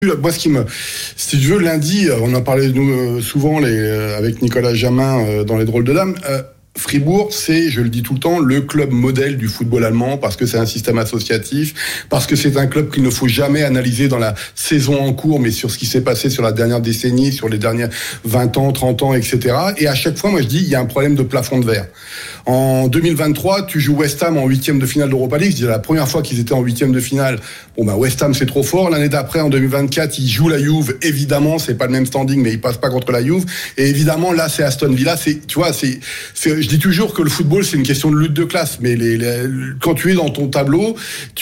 Moi, si tu veux, lundi, on en parlait nous souvent avec Nicolas Jamin dans les drôles de dames. Fribourg, c'est, je le dis tout le temps, le club modèle du football allemand parce que c'est un système associatif, parce que c'est un club qu'il ne faut jamais analyser dans la saison en cours, mais sur ce qui s'est passé sur la dernière décennie, sur les derniers 20 ans, 30 ans, etc. Et à chaque fois, moi, je dis, il y a un problème de plafond de verre. En 2023, tu joues West Ham en 8e de finale d'Europa League. Je dis, la première fois qu'ils étaient en 8e de finale, West Ham, c'est trop fort. L'année d'après, en 2024, ils jouent la Juve. Évidemment, c'est pas le même standing, mais ils passent pas contre la Juve. Et évidemment, là, c'est Aston Villa. Je dis toujours que le football, c'est une question de lutte de classe. Mais quand tu es dans ton tableau,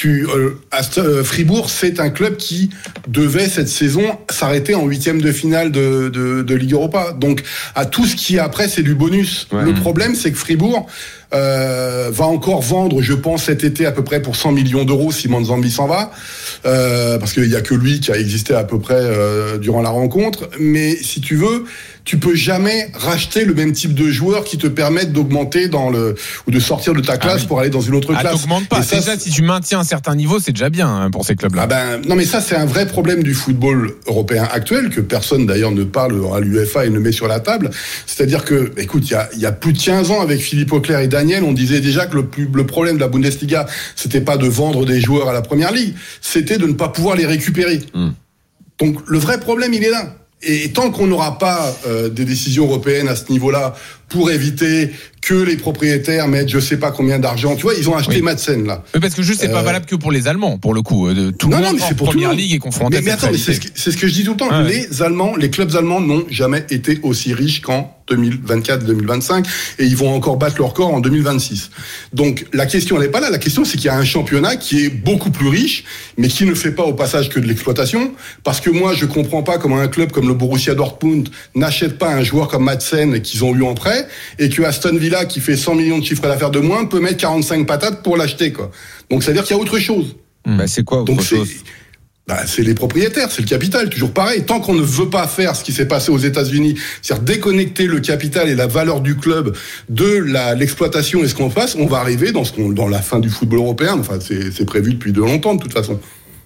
Fribourg, c'est un club qui devait, cette saison, s'arrêter en 8e de finale de Ligue Europa. Donc, à tout ce qui est après, c'est du bonus. Ouais. Le problème, c'est que Fribourg, va encore vendre, je pense, cet été à peu près pour 100 millions d'euros si Manzambi s'en va, parce qu'il y a que lui qui a existé à peu près durant la rencontre. Mais si tu veux, tu peux jamais racheter le même type de joueurs qui te permettent d'augmenter ou de sortir de ta classe pour aller dans une autre classe. T'augmentes pas. Ça, déjà, si tu maintiens un certain niveau, c'est déjà bien pour ces clubs-là. Non, mais ça, c'est un vrai problème du football européen actuel que personne d'ailleurs ne parle à l'UEFA et ne met sur la table. C'est-à-dire que, écoute, il y a plus de 15 ans avec Philippe Auclair et Daniel, on disait déjà que le problème de la Bundesliga, c'était pas de vendre des joueurs à la première ligue, c'était de ne pas pouvoir les récupérer. Donc le vrai problème, il est là. Et tant qu'on n'aura pas des décisions européennes à ce niveau-là pour éviter que les propriétaires mettent je sais pas combien d'argent, tu vois, ils ont acheté Madsen là. Mais parce que juste c'est pas valable que pour les Allemands pour le coup. Tout le monde en première ligue est confronté à cette réalité. C'est ce que je dis tout le temps. Les Allemands, les clubs allemands n'ont jamais été aussi riches qu'en 2024-2025 et ils vont encore battre leur record en 2026. Donc la question elle est pas là. La question c'est qu'il y a un championnat qui est beaucoup plus riche, mais qui ne fait pas au passage que de l'exploitation. Parce que moi je comprends pas comment un club comme le Borussia Dortmund n'achète pas un joueur comme Madsen qu'ils ont eu en prêt et que Aston Villa qui fait 100 millions de chiffre d'affaires de moins peut mettre 45 patates pour l'acheter quoi. Donc ça veut dire qu'il y a autre chose. C'est quoi autre chose ? C'est les propriétaires, c'est le capital, toujours pareil. Tant qu'on ne veut pas faire ce qui s'est passé aux États-Unis, c'est-à-dire déconnecter le capital et la valeur du club de l'exploitation et ce qu'on fasse, on va arriver dans la fin du football européen. Enfin, c'est prévu depuis de longtemps, de toute façon.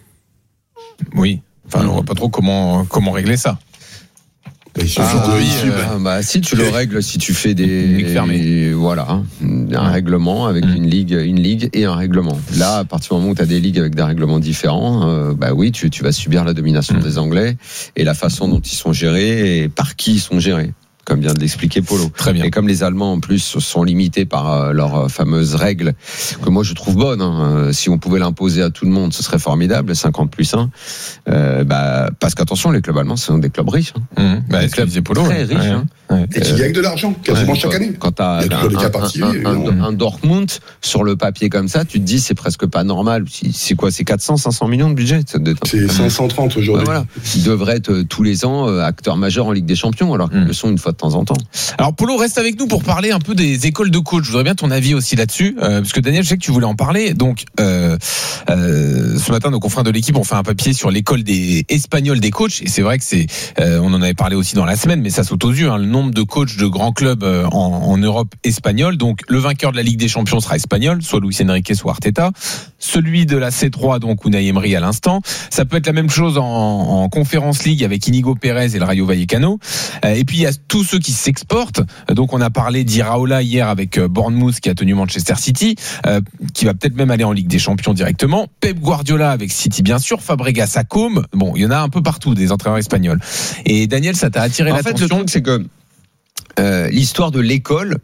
Oui. Enfin, on voit pas trop comment régler ça. Si tu le règles, si tu fais un règlement avec une ligue et un règlement. Là, à partir du moment où tu as des ligues avec des règlements différents, tu vas subir la domination des Anglais et la façon dont ils sont gérés et par qui ils sont gérés. Comme vient de l'expliquer Polo. Très bien. Et comme les Allemands en plus sont limités par leurs fameuses règles que moi je trouve bonnes, si on pouvait l'imposer à tout le monde, ce serait formidable, 50+1. Parce qu'attention, les clubs allemands sont des clubs riches. Des clubs Polo, très riches. Et qui gagnent de l'argent quasiment chaque année. Quand t'as un Dortmund sur le papier comme ça, tu te dis c'est presque pas normal. C'est quoi, c'est 400-500 millions de budget. C'est 530 aujourd'hui. Voilà. Ils devraient être tous les ans acteurs majeurs en Ligue des Champions, alors qu'ils le sont une fois de temps en temps. Alors Polo, reste avec nous pour parler un peu des écoles de coach. Je voudrais bien ton avis aussi là-dessus, parce que Daniel, je sais que tu voulais en parler. Donc ce matin, nos confrères de l'équipe ont fait un papier sur l'école des Espagnols des coachs, et c'est vrai que on en avait parlé aussi dans la semaine, mais ça saute aux yeux, le nombre de coachs de grands clubs en Europe espagnols. Donc le vainqueur de la Ligue des Champions sera espagnol, soit Luis Enrique, soit Arteta. Celui de la C3, donc Unai Emery à l'instant. Ça peut être la même chose en Conference League avec Inigo Pérez et le Rayo Vallecano. Et puis il y a tous ceux qui s'exportent. Donc on a parlé d'Iraola hier avec Bournemouth qui a tenu Manchester City, qui va peut-être même aller en Ligue des Champions directement. Pep Guardiola avec City bien sûr, Fabregas à Côme. Bon, il y en a un peu partout des entraîneurs espagnols. Et Daniel, ça t'a attiré l'attention. En fait, le truc c'est que l'histoire de l'école,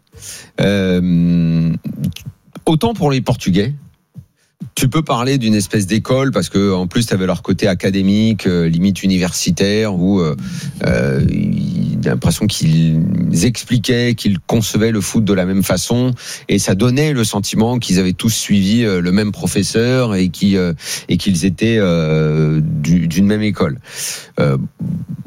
autant pour les Portugais, tu peux parler d'une espèce d'école parce que en plus tu avais leur côté académique, limite universitaire, où j'ai l'impression qu'ils expliquaient, qu'ils concevaient le foot de la même façon, et ça donnait le sentiment qu'ils avaient tous suivi le même professeur et qu'ils étaient d'une même école.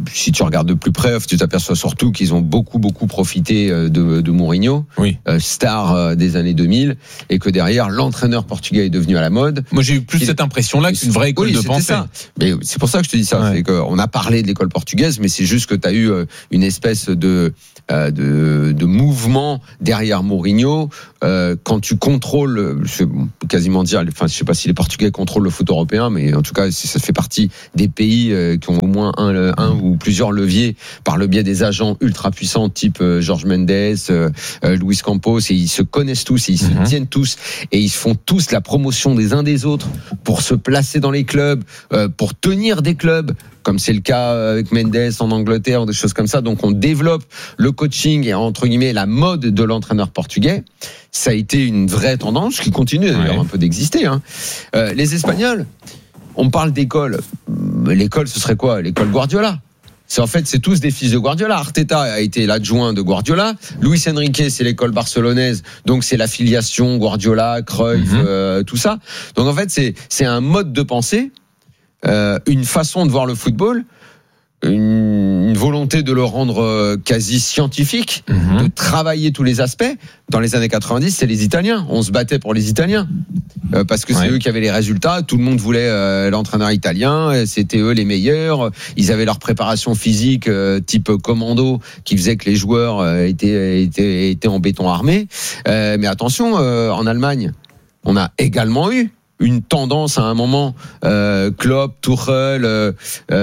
si tu regardes de plus près, tu t'aperçois surtout qu'ils ont beaucoup profité de Mourinho, star des années 2000, et que derrière l'entraîneur portugais est devenu à la mode. Moi j'ai eu plus cette impression-là qu'une vraie école de pensée. Ça. Mais c'est pour ça que je te dis ça. C'est qu'on a parlé de l'école portugaise, mais c'est juste que tu as eu une espèce de mouvement derrière Mourinho. Quand tu contrôles, je peux quasiment dire, enfin je sais pas si les Portugais contrôlent le foot européen, mais en tout cas ça fait partie des pays qui ont au moins un ou plusieurs leviers par le biais des agents ultra puissants type Jorge Mendes, Luis Campos, et ils se connaissent tous, et ils se tiennent tous, et ils font tous la promotion des uns des autres pour se placer dans les clubs, pour tenir des clubs, comme c'est le cas avec Mendes en Angleterre, des choses comme ça. Donc on développe le coaching et entre guillemets la mode de l'entraîneur portugais. Ça a été une vraie tendance qui continue d'ailleurs un peu d'exister. Les Espagnols, on parle d'école. L'école, ce serait quoi? L'école Guardiola. C'est tous des fils de Guardiola. Arteta a été l'adjoint de Guardiola. Luis Enrique, c'est l'école barcelonaise. Donc, c'est l'affiliation Guardiola, Cruyff, tout ça. Donc, en fait, c'est un mode de pensée, une façon de voir le football, une volonté de le rendre quasi scientifique, de travailler tous les aspects. Dans les années 90, c'est les Italiens. On se battait pour les Italiens. Parce que c'est eux qui avaient les résultats. Tout le monde voulait l'entraîneur italien. C'était eux les meilleurs. Ils avaient leur préparation physique type commando qui faisait que les joueurs étaient en béton armé. Mais attention, en Allemagne, on a également eu une tendance à un moment, Klopp, Tuchel,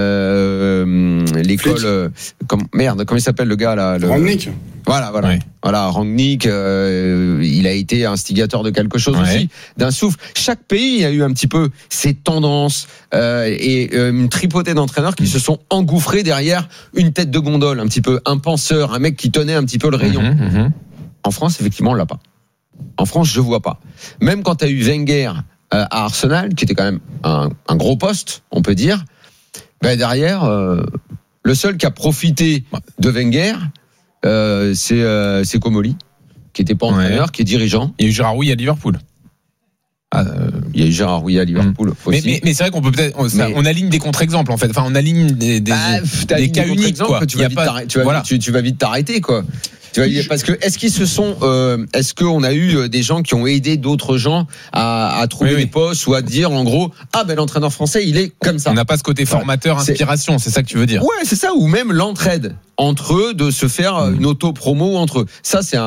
l'école, comment il s'appelle le gars là, Rangnick. Voilà, Rangnick, il a été instigateur de quelque chose aussi, d'un souffle. Chaque pays a eu un petit peu ses tendances et une tripotée d'entraîneurs qui se sont engouffrés derrière une tête de gondole, un petit peu un penseur, un mec qui tenait un petit peu le rayon. En France, effectivement, on l'a pas. En France, je vois pas. Même quand tu as eu Wenger à Arsenal, qui était quand même un gros poste, on peut dire, derrière, le seul qui a profité de Wenger, c'est Comolli, qui était pas entraîneur, qui est dirigeant. Il y a eu Gérard Rouillet à Liverpool. Il y a eu Gérard Rouillet à Liverpool aussi. Mais c'est vrai qu'on peut peut-être, on aligne des contre-exemples en fait. Enfin, on aligne des cas uniques, quoi. Tu vas vite t'arrêter, quoi. Parce que est-ce qu'on a eu des gens qui ont aidé d'autres gens à trouver des postes ou à dire en gros l'entraîneur français il est comme ça. On n'a pas ce côté formateur, inspiration, c'est ça que tu veux dire. Ouais, c'est ça, ou même l'entraide entre eux, de se faire une auto-promo entre eux. Ça c'est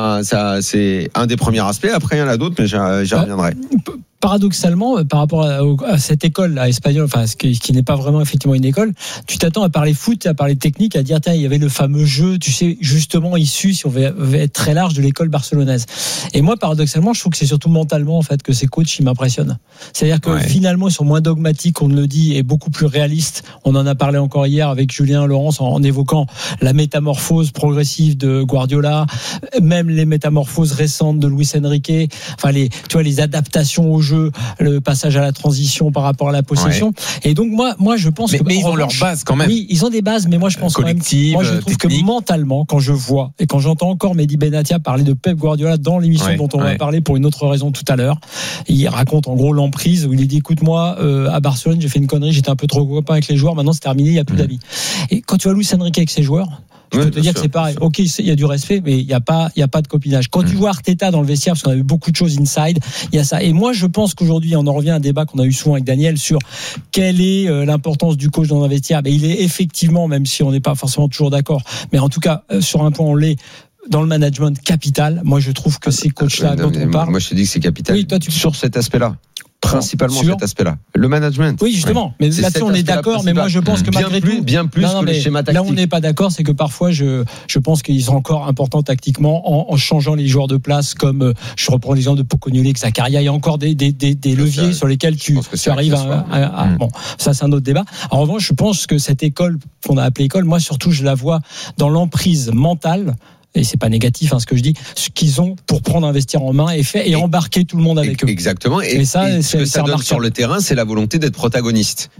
un des premiers aspects. Après il y en a d'autres, mais j'y reviendrai. Paradoxalement, par rapport à cette école là, espagnole, enfin ce qui n'est pas vraiment effectivement une école, tu t'attends à parler foot, à parler technique, à dire tiens, il y avait le fameux jeu, tu sais, justement issu, si on veut être très large, de l'école barcelonaise. Et moi, paradoxalement, je trouve que c'est surtout mentalement en fait que ces coachs ils m'impressionnent. C'est-à-dire que finalement, ils sont moins dogmatiques, on le dit, et beaucoup plus réalistes. On en a parlé encore hier avec Julien Laurence en évoquant la métamorphose progressive de Guardiola, même les métamorphoses récentes de Luis Enrique, enfin les adaptations au jeu, le passage à la transition par rapport à la possession. Et donc moi je pense mais ils ont leur base quand même. Oui, ils ont des bases, mais moi je pense collective, quand même, moi je trouve technique. Que mentalement, quand je vois et quand j'entends encore Mehdi Benatia parler de Pep Guardiola dans l'émission dont on va parler pour une autre raison tout à l'heure, il raconte en gros l'emprise où il dit écoute-moi, à Barcelone j'ai fait une connerie, j'étais un peu trop copain avec les joueurs, maintenant c'est terminé, il n'y a plus d'amis. Et quand tu vois Luis Enrique avec ses joueurs, je peux te dire que c'est pareil. Ok, il y a du respect, mais il y a pas de copinage. Quand tu vois Arteta dans le vestiaire, parce qu'on a eu beaucoup de choses inside, il y a ça. Et moi, je pense qu'aujourd'hui, on en revient à un débat qu'on a eu souvent avec Daniel sur quelle est l'importance du coach dans un vestiaire. Mais il est effectivement, même si on n'est pas forcément toujours d'accord, mais en tout cas, sur un point, on l'est. Dans le management capital, moi je trouve que ces coachs-là dont on parle. Moi je te dis que c'est capital. Oui, toi, sur cet aspect-là. Principalement cet aspect-là. Le management. Oui, justement. Mais là-dessus, on est d'accord. Mais moi, je pense que malgré tout. Bien plus que les schémas tactiques. Là, on n'est pas d'accord, c'est que parfois, je pense qu'ils sont encore importants tactiquement en changeant les joueurs de place, comme je reprends l'exemple de Pocognoli avec Zakaria. Il y a encore des leviers sur lesquels tu arrives à. Bon, ça, c'est un autre débat. En revanche, je pense que cette école, qu'on a appelée école, moi, surtout, je la vois dans l'emprise mentale. Et c'est pas négatif ce que je dis, ce qu'ils ont pour prendre un vestiaire en main et embarquer tout le monde avec eux. Exactement. Et ce que ça donne sur le terrain, c'est la volonté d'être protagoniste.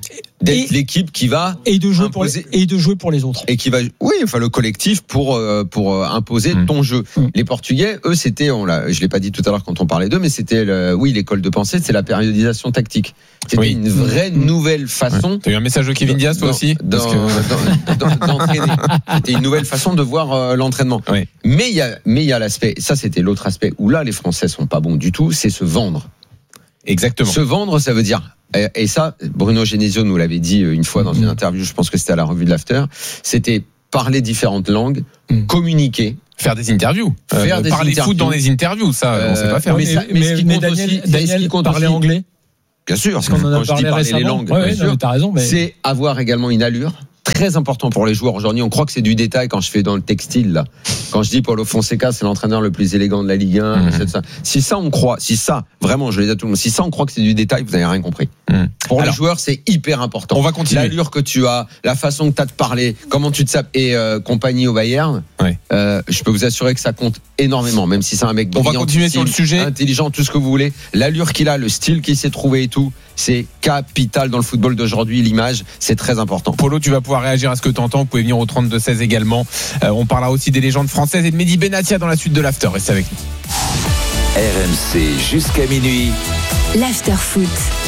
d'être l'équipe qui va et de jouer pour les autres. Et qui va, le collectif pour imposer ton jeu. Les Portugais, eux, c'était, je l'ai pas dit tout à l'heure quand on parlait d'eux, mais c'était l'école de pensée, c'est la périodisation tactique. C'était une vraie nouvelle façon. T'as eu un message de Kevin Diaz, toi aussi? D'entraîner. C'était une nouvelle façon de voir l'entraînement. Oui. Mais il y a l'aspect, ça c'était l'autre aspect où là les Français sont pas bons du tout, c'est se vendre. Exactement. Se vendre, ça veut dire, et ça, Bruno Genesio nous l'avait dit une fois dans une interview, je pense que c'était à la revue de l'After, c'était parler différentes langues, communiquer. Faire des interviews. Parler foot dans les interviews, ça, on sait pas faire. Mais ce qui compte aussi, Daniel parler anglais. Bien sûr, parce qu'on en a parlé récemment. Les langues, bien sûr. T'as raison, mais c'est avoir également une allure. Très important pour les joueurs aujourd'hui. On croit que c'est du détail quand je fais dans le textile, là. Quand je dis Paulo Fonseca, c'est l'entraîneur le plus élégant de la Ligue 1. Si ça, vraiment, je le dis à tout le monde, si ça, on croit que c'est du détail, vous n'avez rien compris. Pour les joueurs, c'est hyper important. On va continuer. L'allure que tu as, la façon que tu as de parler, comment tu te sapes et compagnie au Bayern. Je peux vous assurer que ça compte énormément, même si c'est un mec brillant. On va continuer sur le sujet. Intelligent, tout ce que vous voulez. L'allure qu'il a, le style qu'il s'est trouvé et tout, c'est capital dans le football d'aujourd'hui. L'image, c'est très important. Polo, tu vas pouvoir réagir à ce que tu entends. Vous pouvez venir au 32-16 également. On parlera aussi des légendes françaises et de Mehdi Benatia dans la suite de l'After. Restez avec nous. RMC jusqu'à minuit. L'After Foot.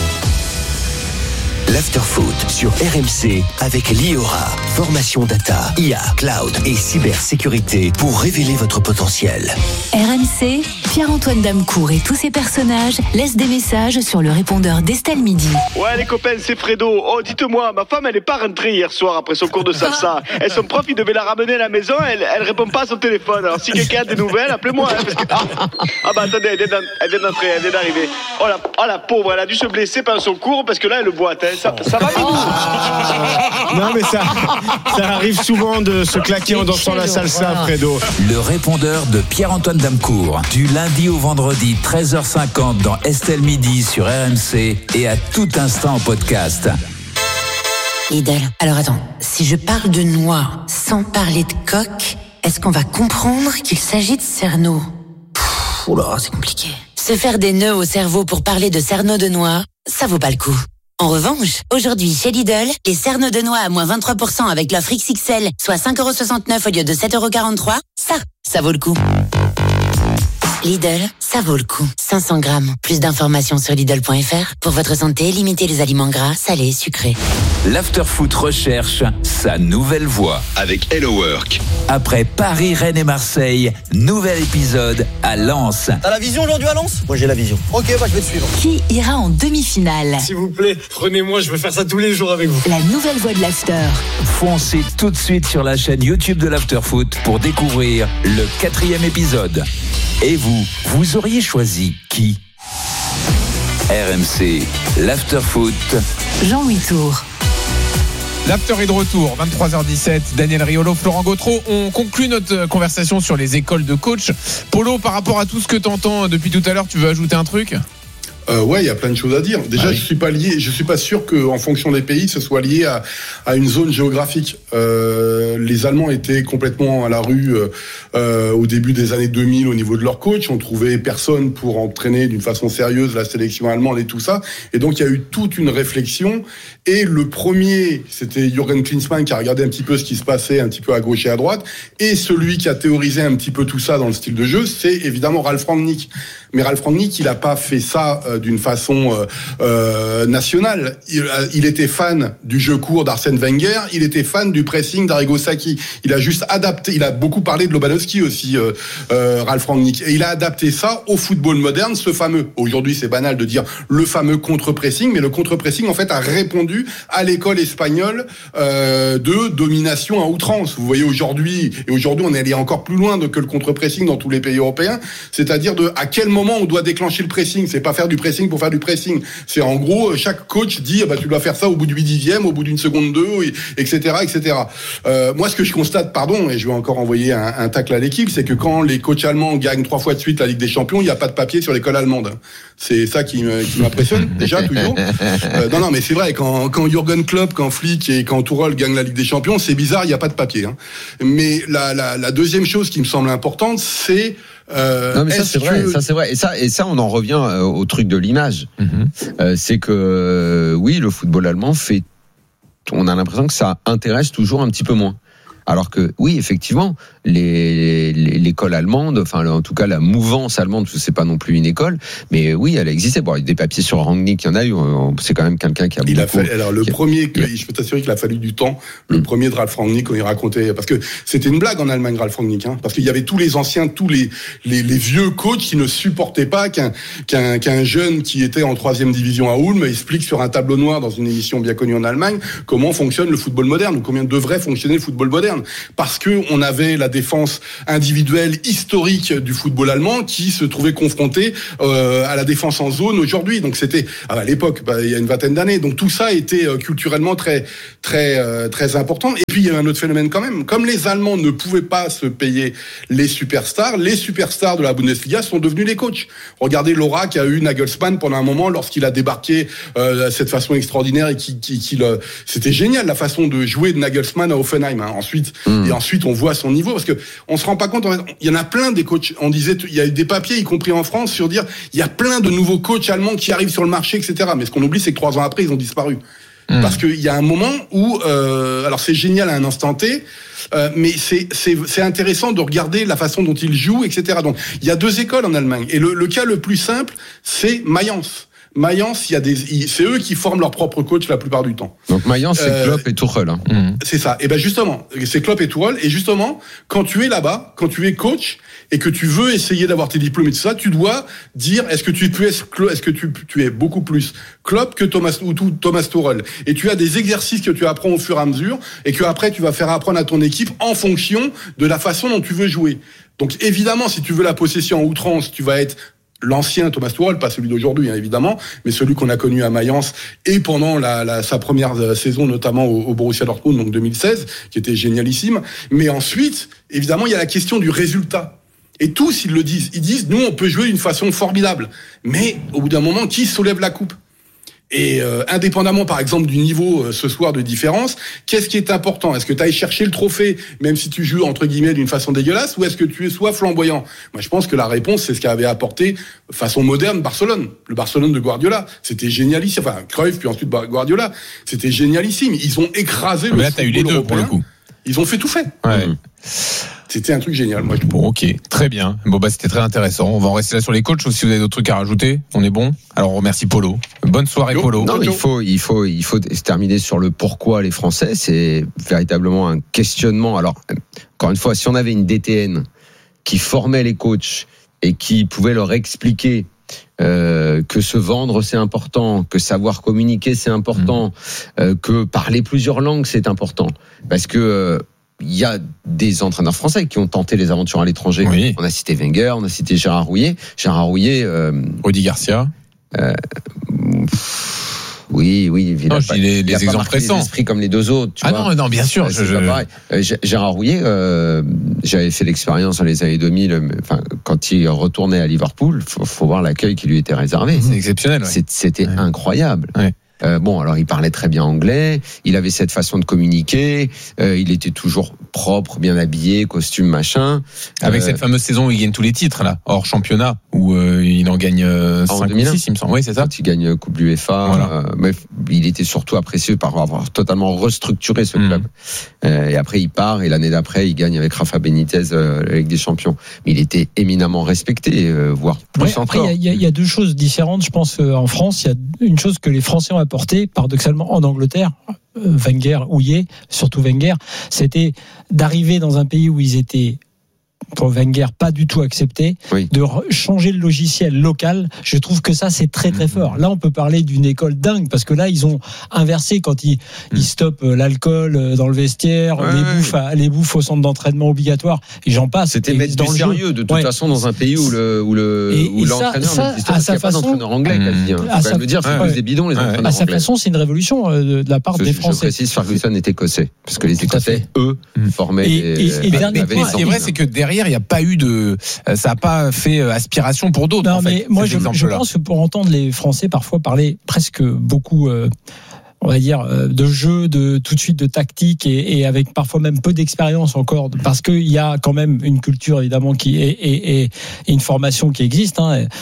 L'After Foot sur RMC avec Liora. Formation data, IA, cloud et cybersécurité pour révéler votre potentiel. RMC, Pierre-Antoine Damecourt et tous ses personnages laissent des messages sur le répondeur d'Estelle Midi. Ouais les copains, c'est Fredo. Oh dites-moi, ma femme elle est pas rentrée hier soir après son cours de salsa. Et son prof il devait la ramener à la maison, elle répond pas à son téléphone. Alors si quelqu'un a des nouvelles, appelez-moi. Parce que... attendez, elle vient d'entrer, elle vient d'arriver. Oh la pauvre, elle a dû se blesser pendant son cours parce que là elle boite. Ça va Midi? Non mais ça arrive souvent de se claquer en dansant la salsa, Fredo. Le répondeur de Pierre-Antoine Damecourt, du lundi au vendredi 13h50 dans Estelle Midi sur RMC et à tout instant en podcast. Lidl, alors attends, si je parle de noix sans parler de coque, est-ce qu'on va comprendre qu'il s'agit de cerneau? Oula, c'est compliqué. Se faire des nœuds au cerveau pour parler de cerneau de noix, ça vaut pas le coup. En revanche, aujourd'hui chez Lidl, les cerneaux de noix à moins 23% avec l'offre XXL, soit 5,69€ au lieu de 7,43€, ça vaut le coup. Lidl, ça vaut le coup. 500 grammes. Plus d'informations sur Lidl.fr. Pour votre santé, limitez les aliments gras, salés, sucrés. L'Afterfoot recherche sa nouvelle voix. Avec Hello Work. Après Paris, Rennes et Marseille, nouvel épisode à Lens. T'as la vision aujourd'hui à Lens? Moi j'ai la vision. Ok, je vais te suivre. Qui ira en demi-finale? S'il vous plaît, prenez-moi, je veux faire ça tous les jours avec vous. La nouvelle voix de l'After. Foncez tout de suite sur la chaîne YouTube de l'Afterfoot pour découvrir le 4e épisode. Et vous auriez choisi qui? RMC, l'Afterfoot. Jean-Louis Tour. L'After est de retour, 23h17, Daniel Riolo, Florent Gautreau. On conclut notre conversation sur les écoles de coach. Polo, par rapport à tout ce que tu entends depuis tout à l'heure, tu veux ajouter un truc ? Ouais, il y a plein de choses à dire. Déjà, je suis pas sûr qu'en fonction des pays, ce soit lié à une zone géographique. Les Allemands étaient complètement à la rue au début des années 2000 au niveau de leur coach. On trouvait personne pour entraîner d'une façon sérieuse la sélection allemande et tout ça. Et donc, il y a eu toute une réflexion. Et le premier, c'était Jürgen Klinsmann qui a regardé un petit peu ce qui se passait un petit peu à gauche et à droite. Et celui qui a théorisé un petit peu tout ça dans le style de jeu, c'est évidemment Ralf Rangnick. Mais Ralf Rangnick, il a pas fait ça d'une façon nationale. Il était fan du jeu court d'Arsène Wenger, il était fan du pressing d'Arrigo Sacchi. Il a juste adapté, il a beaucoup parlé de Lobanowski aussi, Ralf Rangnick. Et il a adapté ça au football moderne, ce fameux, aujourd'hui c'est banal de dire le fameux contre-pressing, mais le contre-pressing en fait a répondu à l'école espagnole de domination à outrance. Vous voyez aujourd'hui on est allé encore plus loin que le contre-pressing dans tous les pays européens, c'est-à-dire à quel moment on doit déclencher le pressing. C'est pas faire du pressing pour faire du pressing. C'est en gros, chaque coach dit, tu dois faire ça au bout du 10e, au bout d'une seconde 2, etc., etc. Moi, ce que je constate, et je vais encore envoyer un tacle à l'équipe, c'est que quand les coachs allemands gagnent 3 fois de suite la Ligue des Champions, il n'y a pas de papier sur l'école allemande. C'est ça qui m'impressionne, déjà, toujours. Non, mais c'est vrai, quand Jürgen Klopp, quand Flick et quand Tuchel gagnent la Ligue des Champions, c'est bizarre, il n'y a pas de papier. Hein. Mais la deuxième chose qui me semble importante, c'est non mais ça c'est vrai et ça on en revient au truc de l'image. C'est que oui, le football allemand fait on a l'impression que ça intéresse toujours un petit peu moins. Alors que oui, effectivement, l'école allemande, enfin en tout cas la mouvance allemande, parce que c'est pas non plus une école, mais oui, elle existait. Bon, il y a des papiers sur Rangnick, il y en a eu. C'est quand même quelqu'un qui a beaucoup. Alors le premier, je peux t'assurer qu'il a fallu du temps. Le premier de Ralf Rangnick, quand il racontait, parce que c'était une blague en Allemagne, Ralf Rangnick, parce qu'il y avait tous les anciens, tous les vieux coachs qui ne supportaient pas qu'un jeune qui était en 3e division à Ulm explique sur un tableau noir dans une émission bien connue en Allemagne comment fonctionne le football moderne ou comment devrait fonctionner le football moderne. Parce que on avait la défense individuelle historique du football allemand qui se trouvait confrontée à la défense en zone aujourd'hui. Donc c'était à l'époque, il y a une vingtaine d'années. Donc tout ça était culturellement très important. Et puis il y a un autre phénomène quand même. Comme les Allemands ne pouvaient pas se payer les superstars de la Bundesliga sont devenus les coachs. Regardez l'aura qu'a eu Nagelsmann pendant un moment lorsqu'il a débarqué de cette façon extraordinaire et c'était génial la façon de jouer de Nagelsmann à Hoffenheim. Et ensuite, on voit son niveau parce que on se rend pas compte. Il y en a plein des coachs. On disait, il y a eu des papiers, y compris en France, sur dire il y a plein de nouveaux coachs allemands qui arrivent sur le marché, etc. Mais ce qu'on oublie, c'est que 3 ans après, ils ont disparu. Parce qu'il y a un moment où, alors c'est génial à un instant T, mais c'est intéressant de regarder la façon dont ils jouent, etc. Donc, il y a 2 écoles en Allemagne. Et le cas le plus simple, c'est Mayence. Mayence, c'est eux qui forment leur propre coach la plupart du temps. Donc Mayence, c'est Klopp et Tuchel. C'est ça. Et ben justement, c'est Klopp et Tuchel. Et justement, quand tu es là-bas, quand tu es coach et que tu veux essayer d'avoir tes diplômes et tout ça, tu dois dire est-ce que tu es beaucoup plus Klopp que Thomas Tuchel. Et tu as des exercices que tu apprends au fur et à mesure et que après tu vas faire apprendre à ton équipe en fonction de la façon dont tu veux jouer. Donc évidemment, si tu veux la possession en outrance, tu vas être l'ancien Thomas Tuchel, pas celui d'aujourd'hui évidemment, mais celui qu'on a connu à Mayence et pendant sa première saison notamment au Borussia Dortmund, donc 2016, qui était génialissime. Mais ensuite, évidemment, il y a la question du résultat. Et tous, ils le disent. Ils disent, nous, on peut jouer d'une façon formidable. Mais au bout d'un moment, qui soulève la coupe ? Et indépendamment, par exemple, du niveau ce soir de différence, qu'est-ce qui est important ? Est-ce que tu ailles chercher le trophée, même si tu joues, entre guillemets, d'une façon dégueulasse, ou est-ce que tu es soit flamboyant ? Moi, je pense que la réponse, c'est ce qu'avait apporté, façon moderne, Barcelone. Le Barcelone de Guardiola. C'était génialissime. Enfin, Cruyff, puis ensuite Guardiola. C'était génialissime. Ils ont écrasé le football européen. Mais là, t'as eu les deux, pour le coup. Ils ont fait tout fait. Ouais. C'était un truc génial, moi. Bon, ok, très bien. Bon, c'était très intéressant. On va en rester là sur les coachs, ou si vous avez d'autres trucs à rajouter, on est bon. Alors, on remercie Polo. Bonne soirée, Polo. Non, il faut se terminer sur le pourquoi les Français. C'est véritablement un questionnement. Alors, encore une fois, si on avait une DTN qui formait les coachs et qui pouvait leur expliquer que se vendre c'est important, que savoir communiquer c'est important, que parler plusieurs langues c'est important, parce que il y a des entraîneurs français qui ont tenté les aventures à l'étranger. Oui. On a cité Wenger, on a cité Gérard Rouillet. Rudi Garcia. Oui, il a les exemples récents. Esprits comme les 2 autres. Tu vois. Non, bien sûr. Gérard Rouillet, j'avais fait l'expérience dans les années 2000. Enfin, quand il retournait à Liverpool, faut voir l'accueil qui lui était réservé. C'est exceptionnel. Ouais. C'était incroyable. Ouais. Alors il parlait très bien anglais, il avait cette façon de communiquer, il était toujours propre, bien habillé, costume, machin. Avec cette fameuse saison où il gagne tous les titres, là, hors championnat, où il en gagne 5 ou 6, il me semble. Oui, c'est ça. Quand il gagne Coupe de l'UEFA, voilà. Mais il était surtout apprécié par avoir totalement restructuré ce club. Et après, il part, et l'année d'après, il gagne avec Rafa Benitez la Ligue des Champions. Mais il était éminemment respecté, voire plus encore. Après, il y a 2 choses différentes. Je pense qu'en France, il y a une chose que les Français ont apporté, paradoxalement, en Angleterre, Wenger, Houllier, surtout Wenger, c'était d'arriver dans un pays où ils étaient, pour Wenger, pas du tout accepté, de changer le logiciel local. Je trouve que ça, c'est très très fort. Là, on peut parler d'une école dingue, parce que là, ils ont inversé quand ils stoppent l'alcool dans le vestiaire, les bouffes au centre d'entraînement obligatoire, et j'en passe. C'était mettre du sérieux, de toute façon, dans un pays où l'entraîneur n'existe pas d'entraîneur anglais, quasi. Ça veut dire, c'est plus des bidons, les entraîneurs anglais. À sa façon, c'est une révolution de la part des Français. Je précise, Ferguson est écossais, parce que les Écossais, eux, formaient c'est vrai, c'est que derrière, il n'y a pas eu ça n'a pas fait aspiration pour d'autres. Non, mais moi, je pense que pour entendre les Français parfois parler presque beaucoup, on va dire, de jeu, tout de suite de tactique, et avec parfois même peu d'expérience encore, parce qu'il y a quand même une culture évidemment et une formation qui existe.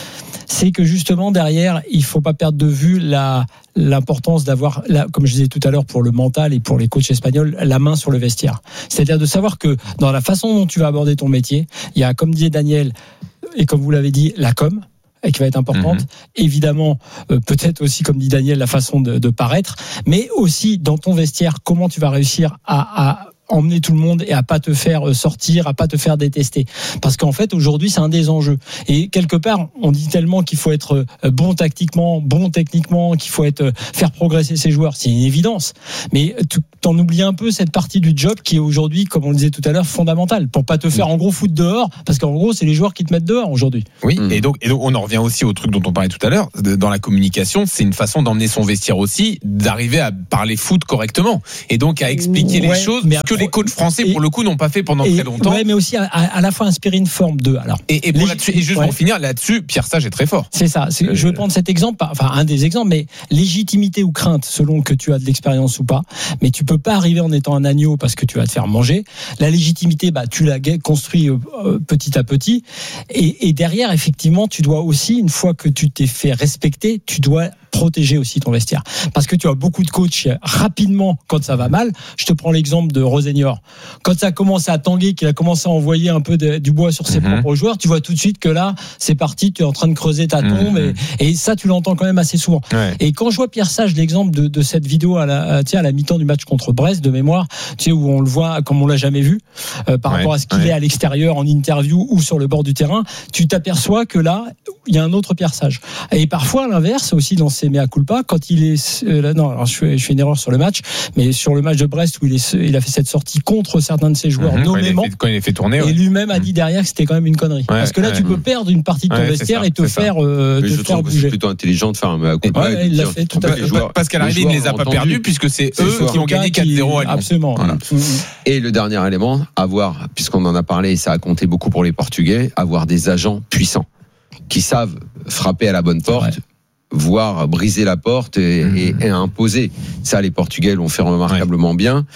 c'est que justement derrière, il faut pas perdre de vue l'importance d'avoir, comme je disais tout à l'heure pour le mental et pour les coachs espagnols, la main sur le vestiaire. C'est-à-dire de savoir que dans la façon dont tu vas aborder ton métier, il y a, comme disait Daniel, et comme vous l'avez dit, la com, et qui va être importante. Évidemment, peut-être aussi, comme dit Daniel, la façon de paraître, mais aussi dans ton vestiaire, comment tu vas réussir à emmener tout le monde et à pas te faire sortir, à pas te faire détester. Parce qu'en fait, aujourd'hui, c'est un des enjeux. Et quelque part, on dit tellement qu'il faut être bon tactiquement, bon techniquement, qu'il faut faire progresser ses joueurs. C'est une évidence. Mais t'en oublies un peu cette partie du job qui est aujourd'hui, comme on le disait tout à l'heure, fondamentale. Pour pas te faire en gros foutre dehors, parce qu'en gros, c'est les joueurs qui te mettent dehors aujourd'hui. Oui, et donc on en revient aussi au truc dont on parlait tout à l'heure. Dans la communication, c'est une façon d'emmener son vestiaire aussi, d'arriver à parler foot correctement. Et donc à expliquer les choses, mais que les coachs français, pour le coup, n'ont pas fait pendant très longtemps. Ouais, mais aussi à la fois inspirer une forme de. Alors, et juste pour finir là-dessus, Pierre Sage est très fort. C'est ça. Je vais prendre cet exemple, enfin un des exemples, mais légitimité ou crainte, selon que tu as de l'expérience ou pas. Mais tu peux pas arriver en étant un agneau parce que tu vas te faire manger. La légitimité, tu la construis petit à petit. Et derrière, effectivement, tu dois aussi, une fois que tu t'es fait respecter, tu dois protéger aussi ton vestiaire. Parce que tu as beaucoup de coachs rapidement quand ça va mal. Je te prends l'exemple de Rosenior. Quand ça a commencé à tanguer, qu'il a commencé à envoyer un peu du bois sur ses propres joueurs, tu vois tout de suite que là, c'est parti, tu es en train de creuser ta tombe et ça, tu l'entends quand même assez souvent. Ouais. Et quand je vois Pierre Sage, l'exemple de cette vidéo à la mi-temps du match contre Brest de mémoire, où on le voit comme on l'a jamais vu, par rapport à ce qu'il est à l'extérieur, en interview ou sur le bord du terrain, tu t'aperçois que là, il y a un autre Pierre Sage. Et parfois, à l'inverse, aussi dans ses mea culpa, quand il est alors je fais une erreur sur le match, mais sur le match de Brest où il a fait cette sortie contre certains de ses joueurs nommément, quand il est fait tourner, et lui-même a dit derrière que c'était quand même une connerie, parce que là tu peux perdre une partie de ton vestiaire et te faire bouger. C'est plutôt intelligent de faire un mea culpa. Il l'a fait tout à fait. Parce qu'à l'arrivée il ne les a pas perdus puisque c'est eux qui ont gagné 4-0 à Lyon. Absolument. Voilà. Et le dernier élément, avoir, puisqu'on en a parlé et ça a compté beaucoup pour les Portugais, avoir des agents puissants qui savent frapper à la bonne porte, voire briser la porte et imposer. Ça, les Portugais l'ont fait remarquablement bien.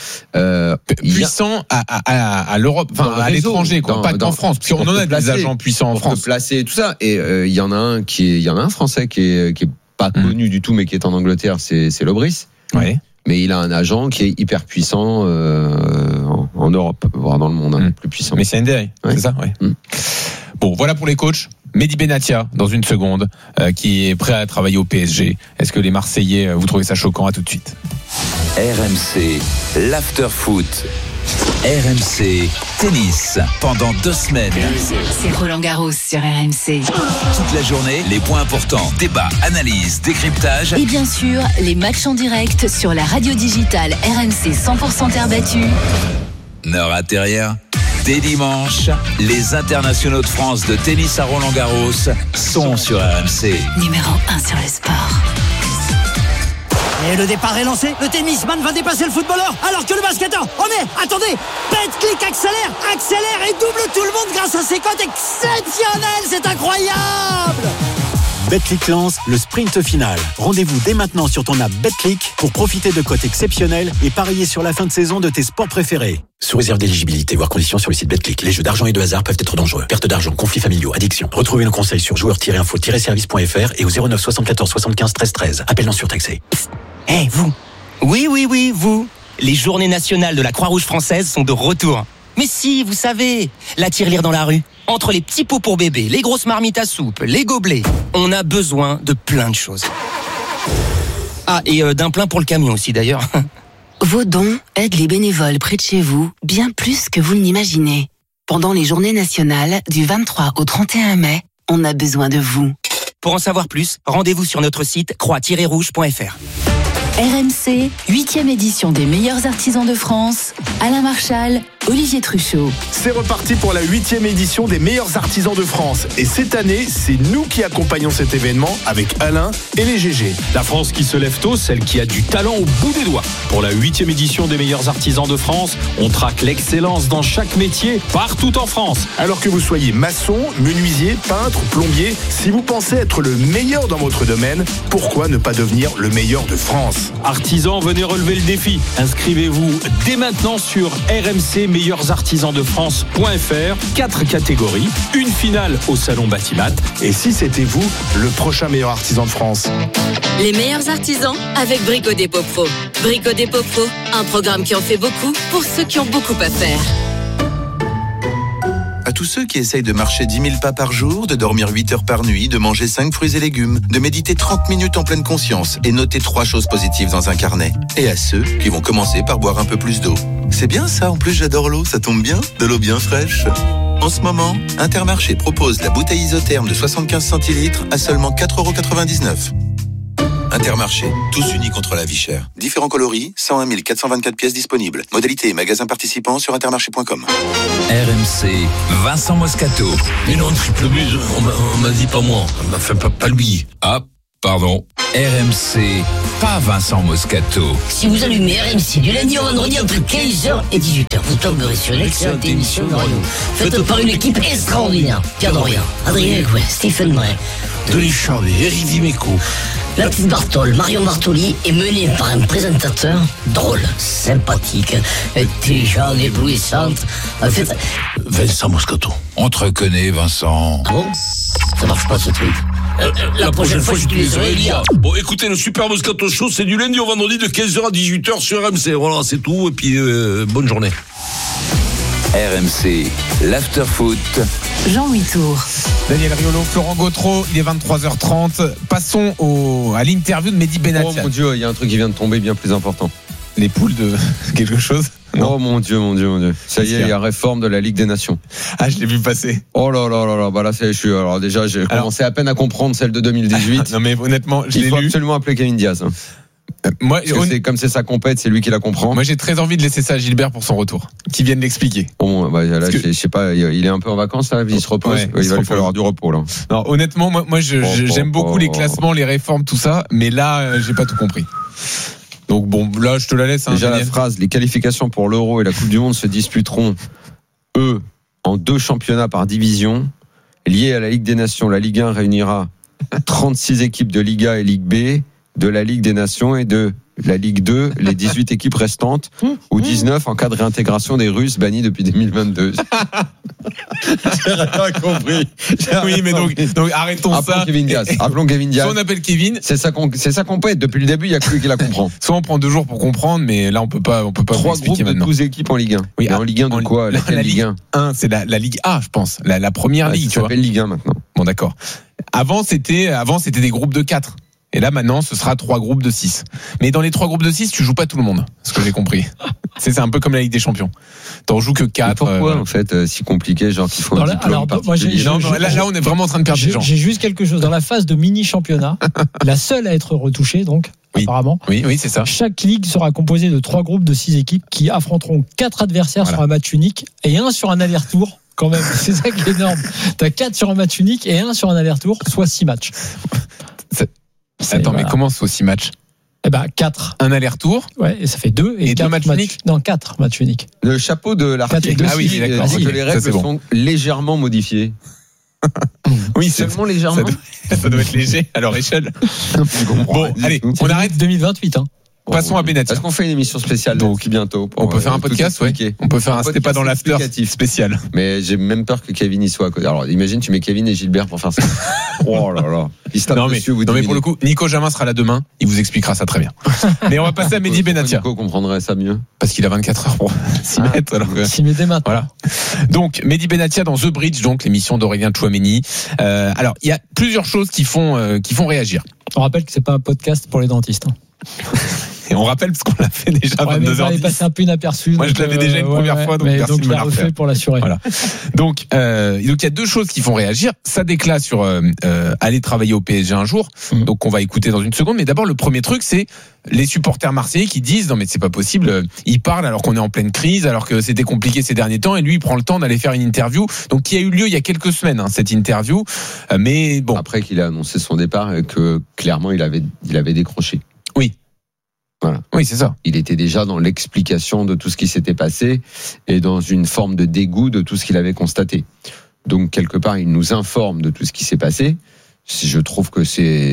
Puissant à l'Europe, enfin à l'étranger, quoi, pas qu'en France. Parce qu'on en a des agents puissants en France. Placer tout ça. Et il y en a un Français qui est pas connu du tout, mais qui est en Angleterre, c'est Lebris. Ouais. Mais il a un agent qui est hyper puissant en Europe, voire dans le monde, plus puissant. Mais c'est NDI, c'est ça, ouais. Bon, voilà pour les coachs. Mehdi Benatia, dans une seconde, qui est prêt à travailler au PSG. Est-ce que les Marseillais, vous trouvez ça choquant? À tout de suite. RMC, l'after-foot. RMC, tennis, pendant 2 semaines. C'est Roland Garros sur RMC. Toute la journée, les points importants, débats, analyses, décryptage. Et bien sûr, les matchs en direct sur la radio digitale RMC 100% terre battue. Ne ratez rien. Dès dimanche, les internationaux de France de tennis à Roland-Garros sont sur RMC. Numéro 1 sur le sport. Et le départ est lancé, le tennisman va dépasser le footballeur, alors que le basketteur, attendez, Betclic accélère et double tout le monde grâce à ses cotes exceptionnelles, c'est incroyable! Betclic lance le sprint final. Rendez-vous dès maintenant sur ton app Betclic pour profiter de cotes exceptionnelles et parier sur la fin de saison de tes sports préférés. Sous réserve d'éligibilité, voire conditions sur le site Betclic. Les jeux d'argent et de hasard peuvent être dangereux. Perte d'argent, conflits familiaux, addiction. Retrouvez nos conseils sur joueurs-info-service.fr et au 09 74 75 13 13. Appel non surtaxé. Hey, vous. Oui, vous. Les journées nationales de la Croix-Rouge française sont de retour. Mais si, vous savez, la tirelire dans la rue. Entre les petits pots pour bébé, les grosses marmites à soupe, les gobelets, on a besoin de plein de choses. Ah, et d'un plein pour le camion aussi d'ailleurs. Vos dons aident les bénévoles près de chez vous bien plus que vous ne l'imaginez. Pendant les journées nationales du 23 au 31 mai, on a besoin de vous. Pour en savoir plus, rendez-vous sur notre site croix-rouge.fr. RMC, 8e édition des meilleurs artisans de France. Alain Marchal, Olivier Truchot. C'est reparti pour la 8e édition des meilleurs artisans de France. Et cette année, c'est nous qui accompagnons cet événement avec Alain et les GG. La France qui se lève tôt, celle qui a du talent au bout des doigts. Pour la 8e édition des meilleurs artisans de France, on traque l'excellence dans chaque métier, partout en France. Alors que vous soyez maçon, menuisier, peintre, plombier, si vous pensez être le meilleur dans votre domaine, pourquoi ne pas devenir le meilleur de France ? Artisans, venez relever le défi. Inscrivez-vous dès maintenant sur rmcmeilleursartisansdefrance.fr. 4 catégories, une finale au salon Batimat. Et si c'était vous, le prochain meilleur artisan de France? Les meilleurs artisans avec Brico Dépôt Pro. Brico Dépôt Pro, un programme qui en fait beaucoup pour ceux qui ont beaucoup à faire. À tous ceux qui essayent de marcher 10 000 pas par jour, de dormir 8 heures par nuit, de manger 5 fruits et légumes, de méditer 30 minutes en pleine conscience et noter 3 choses positives dans un carnet. Et à ceux qui vont commencer par boire un peu plus d'eau. C'est bien ça, en plus j'adore l'eau, ça tombe bien, de l'eau bien fraîche. En ce moment, Intermarché propose la bouteille isotherme de 75 centilitres à seulement 4,99 €. Intermarché, tous unis contre la vie chère. Différents coloris, 101 424 pièces disponibles. Modalité et magasins participants sur intermarché.com. RMC, Vincent Moscato. Mais non, triple but, on m'a dit pas moi. Enfin, pas lui. Ah, pardon. RMC, pas Vincent Moscato. Si vous allumez RMC du lundi au vendredi entre 15h et 18h, vous tomberez sur une excellente émission de radio, faite par une équipe extraordinaire. Pierre Dorian, Adrien Gouet, Stephen Bray, Denis Charvet, Eric Dimeco, la petite Bartol, Marion Bartoli est menée par un présentateur drôle, sympathique, intelligent, éblouissante. En fait, Vincent Moscato. On te reconnaît, Vincent. Ah bon? Ça marche pas ce truc. La prochaine fois, j'utiliserai Elia. Bon, écoutez, le Super Moscato Show, c'est du lundi au vendredi de 15h à 18h sur RMC. Voilà, c'est tout. Et puis, bonne journée. RMC, l'after-foot. Jean-Louis Tour. Daniel Riolo, Florent Gautreau, il est 23h30. Passons à l'interview de Mehdi Benatia. Oh mon Dieu, il y a un truc qui vient de tomber bien plus important. Les poules de quelque chose? Non. Oh mon Dieu. Ça y est, il y a réforme de la Ligue des Nations. Ah, je l'ai vu passer. Oh là. Bah là, alors déjà, j'ai commencé à peine à comprendre celle de 2018. Non mais honnêtement, il faut absolument appeler Kevin Diaz. Moi, comme c'est sa compète, c'est lui qui la comprend. Moi, j'ai très envie de laisser ça à Gilbert pour son retour, qui vienne l'expliquer. Bon, bah, là, je sais pas, il est un peu en vacances là, il se repose. Ouais, il va lui falloir du repos là. Non, honnêtement, moi, j'aime beaucoup les classements, les réformes, tout ça, mais là, j'ai pas tout compris. Donc bon, là, je te la laisse. Déjà la phrase, les qualifications pour l'Euro et la Coupe du Monde se disputeront, eux, en 2 championnats par division, liés à la Ligue des Nations. La Ligue 1 réunira 36 équipes de Ligue A et Ligue B, de la Ligue des Nations et de la Ligue 2, les 18 équipes restantes, ou 19 en cas de réintégration des Russes bannis depuis 2022. J'ai rien compris. Oui, mais donc arrêtons ça. Appelons Kevin Diaz. Soit on appelle Kevin. C'est ça qu'on peut être. Depuis le début, il n'y a que lui qui la comprend. Soit on prend 2 jours pour comprendre, mais là, on peut pas 3 groupes de 12 équipes en Ligue 1. Oui, et en Ligue 1 de quoi? La Ligue 1, c'est la Ligue A, je pense. La première ligue, tu vois. Ça s'appelle Ligue 1 maintenant. Bon, d'accord. Avant, c'était des groupes de 4. Et là, maintenant, ce sera 3 groupes de 6. Mais dans les 3 groupes de 6, tu joues pas tout le monde. Ce que j'ai compris. C'est un peu comme la Ligue des Champions. T'en joues que 4. Mais pourquoi, en fait, si compliqué, genre qu'il faut un diplôme particulier? Là, on est vraiment en train de perdre des gens. J'ai juste quelque chose. Dans la phase de mini-championnat, la seule à être retouchée, donc, apparemment. Oui, c'est ça. Chaque ligue sera composée de 3 groupes de 6 équipes qui affronteront 4 adversaires sur un match unique et 1 sur un aller-retour. Quand même, c'est ça qui est énorme. T'as 4 sur un match unique et 1 sur un aller-retour, soit 6 matchs. Attends, mais comment c'est 6 matchs? Eh ben, 4. Un aller-retour. Ouais, et ça fait 2 et 4 matchs uniques. Non, 4 matchs uniques. Le chapeau de l'article. Ah oui, d'accord. Dit que les règles sont légèrement modifiées. Oui, seulement légèrement. Ça doit être léger à leur échelle. Bon, allez, on arrête 2028, hein. Passons à Benatia. Est-ce qu'on fait une émission spéciale donc bientôt? On peut faire un podcast, ouais. On peut faire un c'était pas dans l'after spécial. Mais j'ai même peur que Kevin y soit à côté. Alors imagine, tu mets Kevin et Gilbert pour faire ça. Oh là là. Non mais pour le coup, Nico Jamin sera là demain. Il vous expliquera ça très bien. Mais on va passer à Mehdi Benatia. Nico comprendrait ça mieux. Parce qu'il a 24 heures pour s'y mettre. Alors que... S'y met dès maintenant. Voilà. Donc Mehdi Benatia dans The Bridge, donc l'émission d'Aurélien Tchouameni. Alors il y a plusieurs choses qui font réagir. On rappelle que c'est pas un podcast pour les dentistes. Et on rappelle parce qu'on l'a fait déjà à 22h10. On est passé un peu inaperçu. Moi, je l'avais déjà une première fois, donc merci de me la refaire. Pour l'assurer. Voilà. Donc, il y a 2 choses qui font réagir. Ça déclate sur aller travailler au PSG un jour. Donc, on va écouter dans une seconde. Mais d'abord, le premier truc, c'est les supporters marseillais qui disent non mais c'est pas possible. Ils parlent alors qu'on est en pleine crise, alors que c'était compliqué ces derniers temps. Et lui, il prend le temps d'aller faire une interview. Donc, qui a eu lieu il y a quelques semaines, cette interview. Mais bon. Après qu'il a annoncé son départ et que clairement il avait décroché. Oui. Voilà. Oui, c'est ça. Il était déjà dans l'explication de tout ce qui s'était passé et dans une forme de dégoût de tout ce qu'il avait constaté. Donc, quelque part, il nous informe de tout ce qui s'est passé. Je trouve que c'est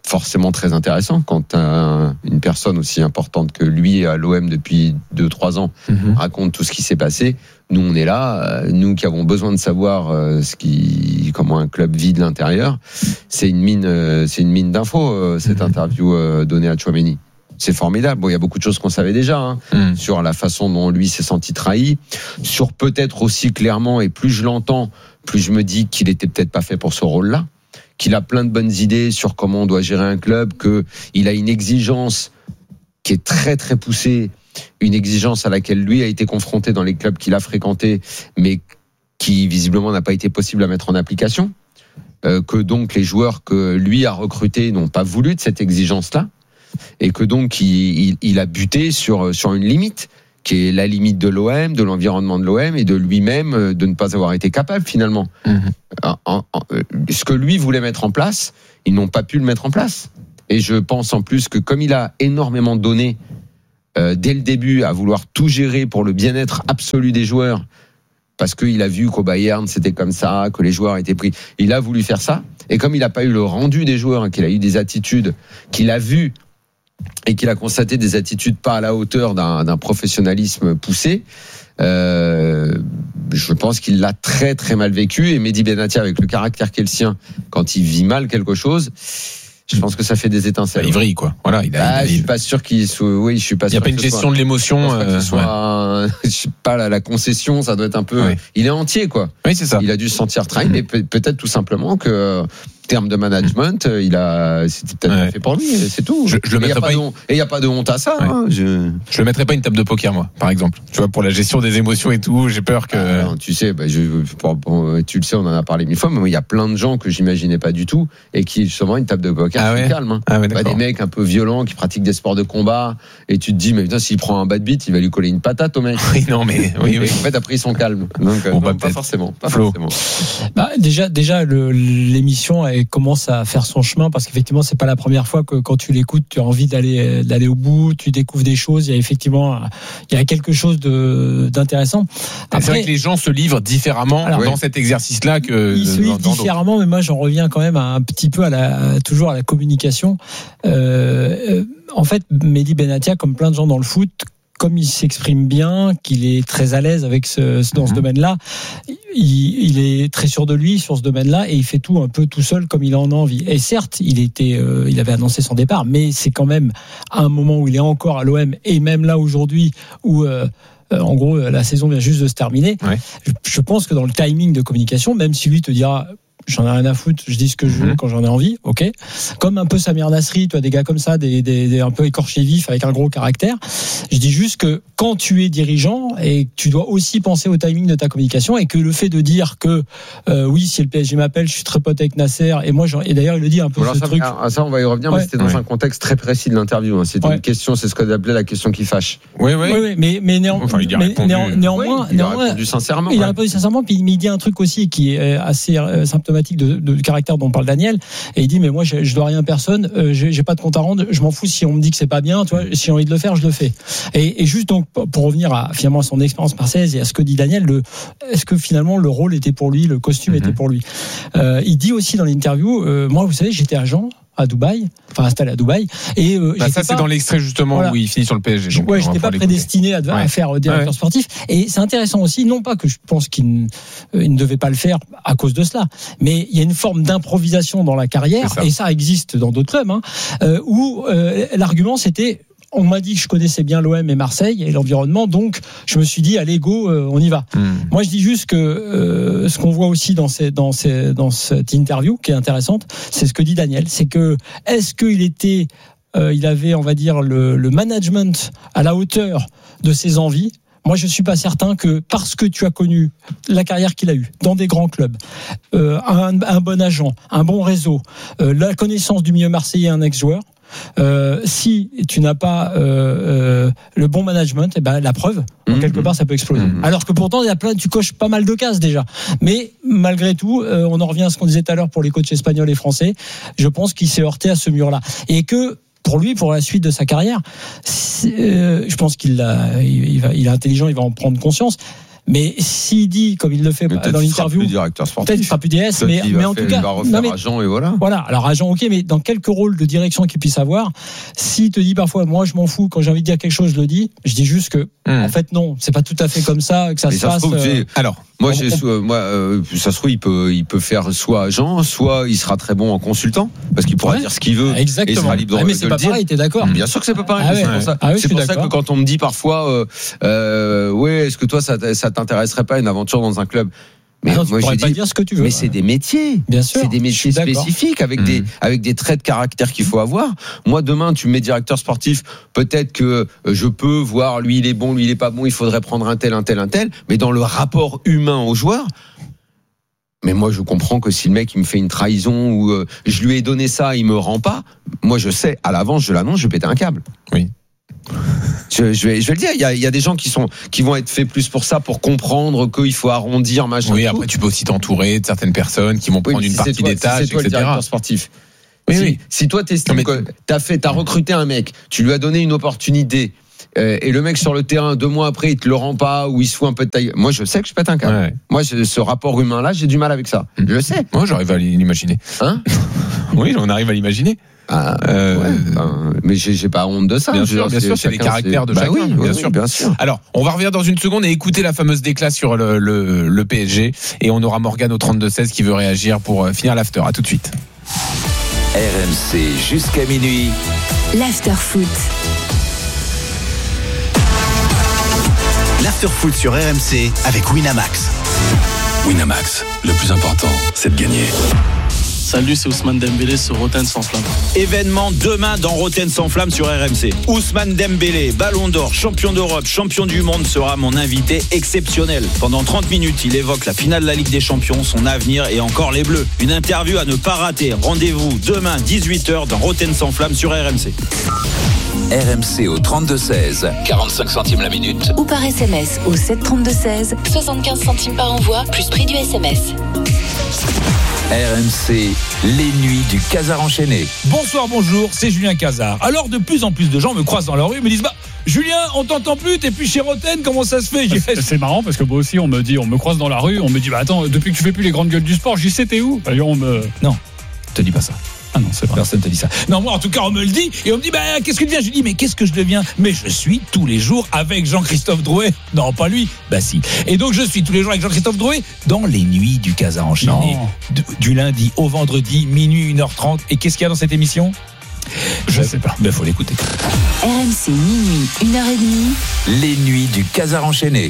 forcément très intéressant quand une personne aussi importante que lui à l'OM depuis 2-3 ans raconte tout ce qui s'est passé. Nous, on est là, nous qui avons besoin de savoir comment un club vit de l'intérieur. C'est une mine d'infos, cette interview donnée à Tchouaméni. C'est formidable. Bon, il y a beaucoup de choses qu'on savait déjà sur la façon dont lui s'est senti trahi, sur peut-être aussi clairement, et plus je l'entends, plus je me dis qu'il était peut-être pas fait pour ce rôle-là, qu'il a plein de bonnes idées sur comment on doit gérer un club, qu'il a une exigence qui est très très poussée, une exigence à laquelle lui a été confronté dans les clubs qu'il a fréquentés, mais qui visiblement n'a pas été possible à mettre en application, que donc les joueurs que lui a recrutés n'ont pas voulu de cette exigence-là, et que donc il a buté sur une limite qui est la limite de l'OM, de l'environnement de l'OM et de lui-même de ne pas avoir été capable finalement. Ce que lui voulait mettre en place, ils n'ont pas pu le mettre en place. Et je pense en plus que comme il a énormément donné dès le début à vouloir tout gérer pour le bien-être absolu des joueurs, parce qu'il a vu qu'au Bayern c'était comme ça, que les joueurs étaient pris, il a voulu faire ça. Et comme il n'a pas eu le rendu des joueurs, qu'il a eu des attitudes, qu'il a vu et qu'il a constaté des attitudes pas à la hauteur d'un professionnalisme poussé, je pense qu'il l'a très très mal vécu. Et Mehdi Benatia, avec le caractère qu'est le sien, quand il vit mal quelque chose, je pense que ça fait des étincelles. Il vrille, quoi. Voilà, je suis pas sûr qu'il soit. Oui, je suis pas sûr. Il n'y a pas une gestion de l'émotion. Je sais pas, la concession, ça doit être un peu. Il est entier, quoi. Oui, c'est ça. Il a dû se sentir trahi, mais peut-être tout simplement que. Terme de management, c'était peut-être pas fait pour lui, c'est tout. Je le mettrais pas. Et il n'y a pas de honte à ça. Ouais. Je le mettrais pas une table de poker, moi, par exemple. Tu vois, pour la gestion des émotions et tout, j'ai peur que. Non, tu sais, tu le sais, on en a parlé 1000 fois, mais il y a plein de gens que j'imaginais pas du tout et qui justement une table de poker c'est calme. Des mecs un peu violents qui pratiquent des sports de combat et tu te dis mais putain, s'il prend un bad beat, il va lui coller une patate au mec. Oui, non, mais oui. En fait, après ils sont calmes. Donc pas forcément. Déjà, l'émission elle commence à faire son chemin parce qu'effectivement c'est pas la première fois que quand tu l'écoutes tu as envie d'aller au bout, tu découvres des choses, il y a quelque chose d'intéressant. Après, c'est vrai que les gens se livrent différemment dans cet exercice-là que ils se livrent différemment, mais moi j'en reviens quand même un petit peu toujours à la communication. En fait, Mehdi Benatia, comme plein de gens dans le foot, comme il s'exprime bien, qu'il est très à l'aise avec dans ce domaine-là, il est très sûr de lui sur ce domaine-là et il fait tout un peu tout seul comme il en a envie. Et certes, il avait annoncé son départ, mais c'est quand même à un moment où il est encore à l'OM et même là aujourd'hui où en gros la saison vient juste de se terminer. Je pense que dans le timing de communication, même si lui te dira j'en ai rien à foutre, je dis ce que je veux quand j'en ai envie, ok. Comme un peu Samir Nasri, toi, des gars comme ça, des un peu écorchés vifs avec un gros caractère. Je dis juste que quand tu es dirigeant et que tu dois aussi penser au timing de ta communication et que le fait de dire que oui, si le PSG m'appelle, je suis très pote avec Nasser et moi, et d'ailleurs il le dit un peu ce truc. Ça, on va y revenir, mais c'était dans un contexte très précis de l'interview. Hein. C'était une question, c'est ce qu'on appelait la question qui fâche. Oui, mais néanmoins, il a répondu sincèrement. Il a répondu sincèrement, puis il dit un truc aussi qui est assez symptomatique du caractère dont parle Daniel, et il dit mais moi je dois rien à personne, j'ai pas de compte à rendre, je m'en fous si on me dit que c'est pas bien, tu vois, si j'ai envie de le faire je le fais. Et juste donc pour revenir finalement à son expérience marseillaise et à ce que dit Daniel, est-ce que finalement le rôle était pour lui, le costume était pour lui. Il dit aussi dans l'interview, moi vous savez j'étais agent à Dubaï, installé à Dubaï, et ça c'est dans l'extrait justement où il finit sur le PSG. J'étais pas prédestiné à faire directeur sportif, et c'est intéressant aussi, non pas que je pense qu'il ne devait pas le faire à cause de cela, mais il y a une forme d'improvisation dans la carrière, et ça existe dans d'autres clubs, où l'argument c'était on m'a dit que je connaissais bien l'OM et Marseille et l'environnement, donc je me suis dit allez go, on y va. Moi je dis juste que ce qu'on voit aussi dans cette interview qui est intéressante, c'est ce que dit Daniel, c'est que est-ce qu'il était il avait on va dire le management à la hauteur de ses envies. Moi, je suis pas certain que parce que tu as connu la carrière qu'il a eue dans des grands clubs, un bon agent, un bon réseau, la connaissance du milieu marseillais, un ex-joueur. Si tu n'as pas le bon management, la preuve, quelque part, ça peut exploser. Alors que pourtant, il y a tu coches pas mal de cases déjà. Mais malgré tout, on en revient à ce qu'on disait tout à l'heure pour les coachs espagnols et français. Je pense qu'il s'est heurté à ce mur-là et que pour lui, pour la suite de sa carrière, je pense qu'il est intelligent, il va en prendre conscience. Mais s'il dit, comme il le fait dans l'interview, peut-être il sera plus DS, mais en tout cas, il va refaire agent et voilà. Voilà. Alors agent, ok, mais dans quelques rôles de direction qu'il puisse avoir, s'il te dit parfois, moi je m'en fous, quand j'ai envie de dire quelque chose, je le dis. Je dis juste que, en fait, non, c'est pas tout à fait comme ça que ça se passe. Alors, moi, ça se trouve, il peut faire soit agent, soit il sera très bon en consultant, parce qu'il pourra dire ce qu'il veut. Exactement. Et il sera libre mais de c'est le pas dire. pareil, t'es d'accord? Bien sûr que c'est pas pareil. C'est pour ça que quand on me dit parfois, est-ce que toi ça t'intéresserait pas une aventure dans un club? Mais non, tu pourrais pas dire ce que tu veux. Mais c'est des métiers. Bien sûr. C'est des métiers spécifiques avec des traits de caractère qu'il faut avoir. Moi, demain, tu me mets directeur sportif. Peut-être que je peux voir, lui, il est bon, lui, il est pas bon. Il faudrait prendre un tel. Mais dans le rapport humain au joueur, mais moi, je comprends que si le mec, il me fait une trahison ou je lui ai donné ça, il me rend pas. Moi, je sais, à l'avance, je l'annonce, je vais péter un câble. Oui. Je vais le dire, il y a des gens qui vont être faits plus pour ça, pour comprendre qu'il faut arrondir, machin. Oui, après tu peux aussi t'entourer de certaines personnes qui vont prendre une partie des tâches, c'est toi, etc. Le directeur sportif. Oui. Si toi t'estimes que t'as recruté un mec, tu lui as donné une opportunité, et le mec sur le terrain 2 mois après il te le rend pas ou il se fout un peu de ta gueule. Moi je sais que je pète un câble. Ouais. Moi ce rapport humain là, j'ai du mal avec ça. Je le sais. Moi j'arrive à l'imaginer. Hein? Oui, on arrive à l'imaginer. Mais j'ai pas honte de ça. Bien sûr, c'est les caractères de chacun. Oui, bien sûr. Alors, on va revenir dans une seconde et écouter la fameuse déclat sur le PSG, et on aura Morgane au 32-16 qui veut réagir pour finir l'after. À tout de suite. RMC jusqu'à minuit. L'after foot. L'after foot sur RMC avec Winamax. Winamax, le plus important, c'est de gagner. Salut, c'est Ousmane Dembélé sur Rotten sans flamme. Événement demain dans Rotten sans flamme sur RMC. Ousmane Dembélé, Ballon d'Or, champion d'Europe, champion du monde, sera mon invité exceptionnel. Pendant 30 minutes, il évoque la finale de la Ligue des Champions, son avenir et encore les Bleus. Une interview à ne pas rater. Rendez-vous demain 18h dans Rotten sans flamme sur RMC. RMC au 32-16, 45 centimes la minute. Ou par SMS au 732-16, 75 centimes par envoi, plus prix du SMS. RMC, les nuits du Casar enchaîné. Bonsoir, bonjour, c'est Julien Casar. Alors de plus en plus de gens me croisent dans la rue et me disent Julien, on t'entend plus, t'es plus chez Rotten, comment ça se fait? C'est marrant parce que moi aussi on me croise dans la rue, on me dit attends, depuis que tu fais plus les grandes gueules du sport, j'y sais t'es où? Non, te dis pas ça. Ah non, c'est vrai. Personne te dit ça. Non, moi en tout cas on me le dit et on me dit qu'est-ce que tu deviens? Je dis mais qu'est-ce que je deviens? Mais je suis tous les jours avec Jean-Christophe Drouet. Non, pas lui. Si. Et donc je suis tous les jours avec Jean-Christophe Drouet dans les nuits du Casar enchaîné. Du lundi au vendredi, minuit 1h30. Et qu'est-ce qu'il y a dans cette émission? Je sais pas. Faut l'écouter. RMC minuit 1h30. Les nuits du Casar enchaîné.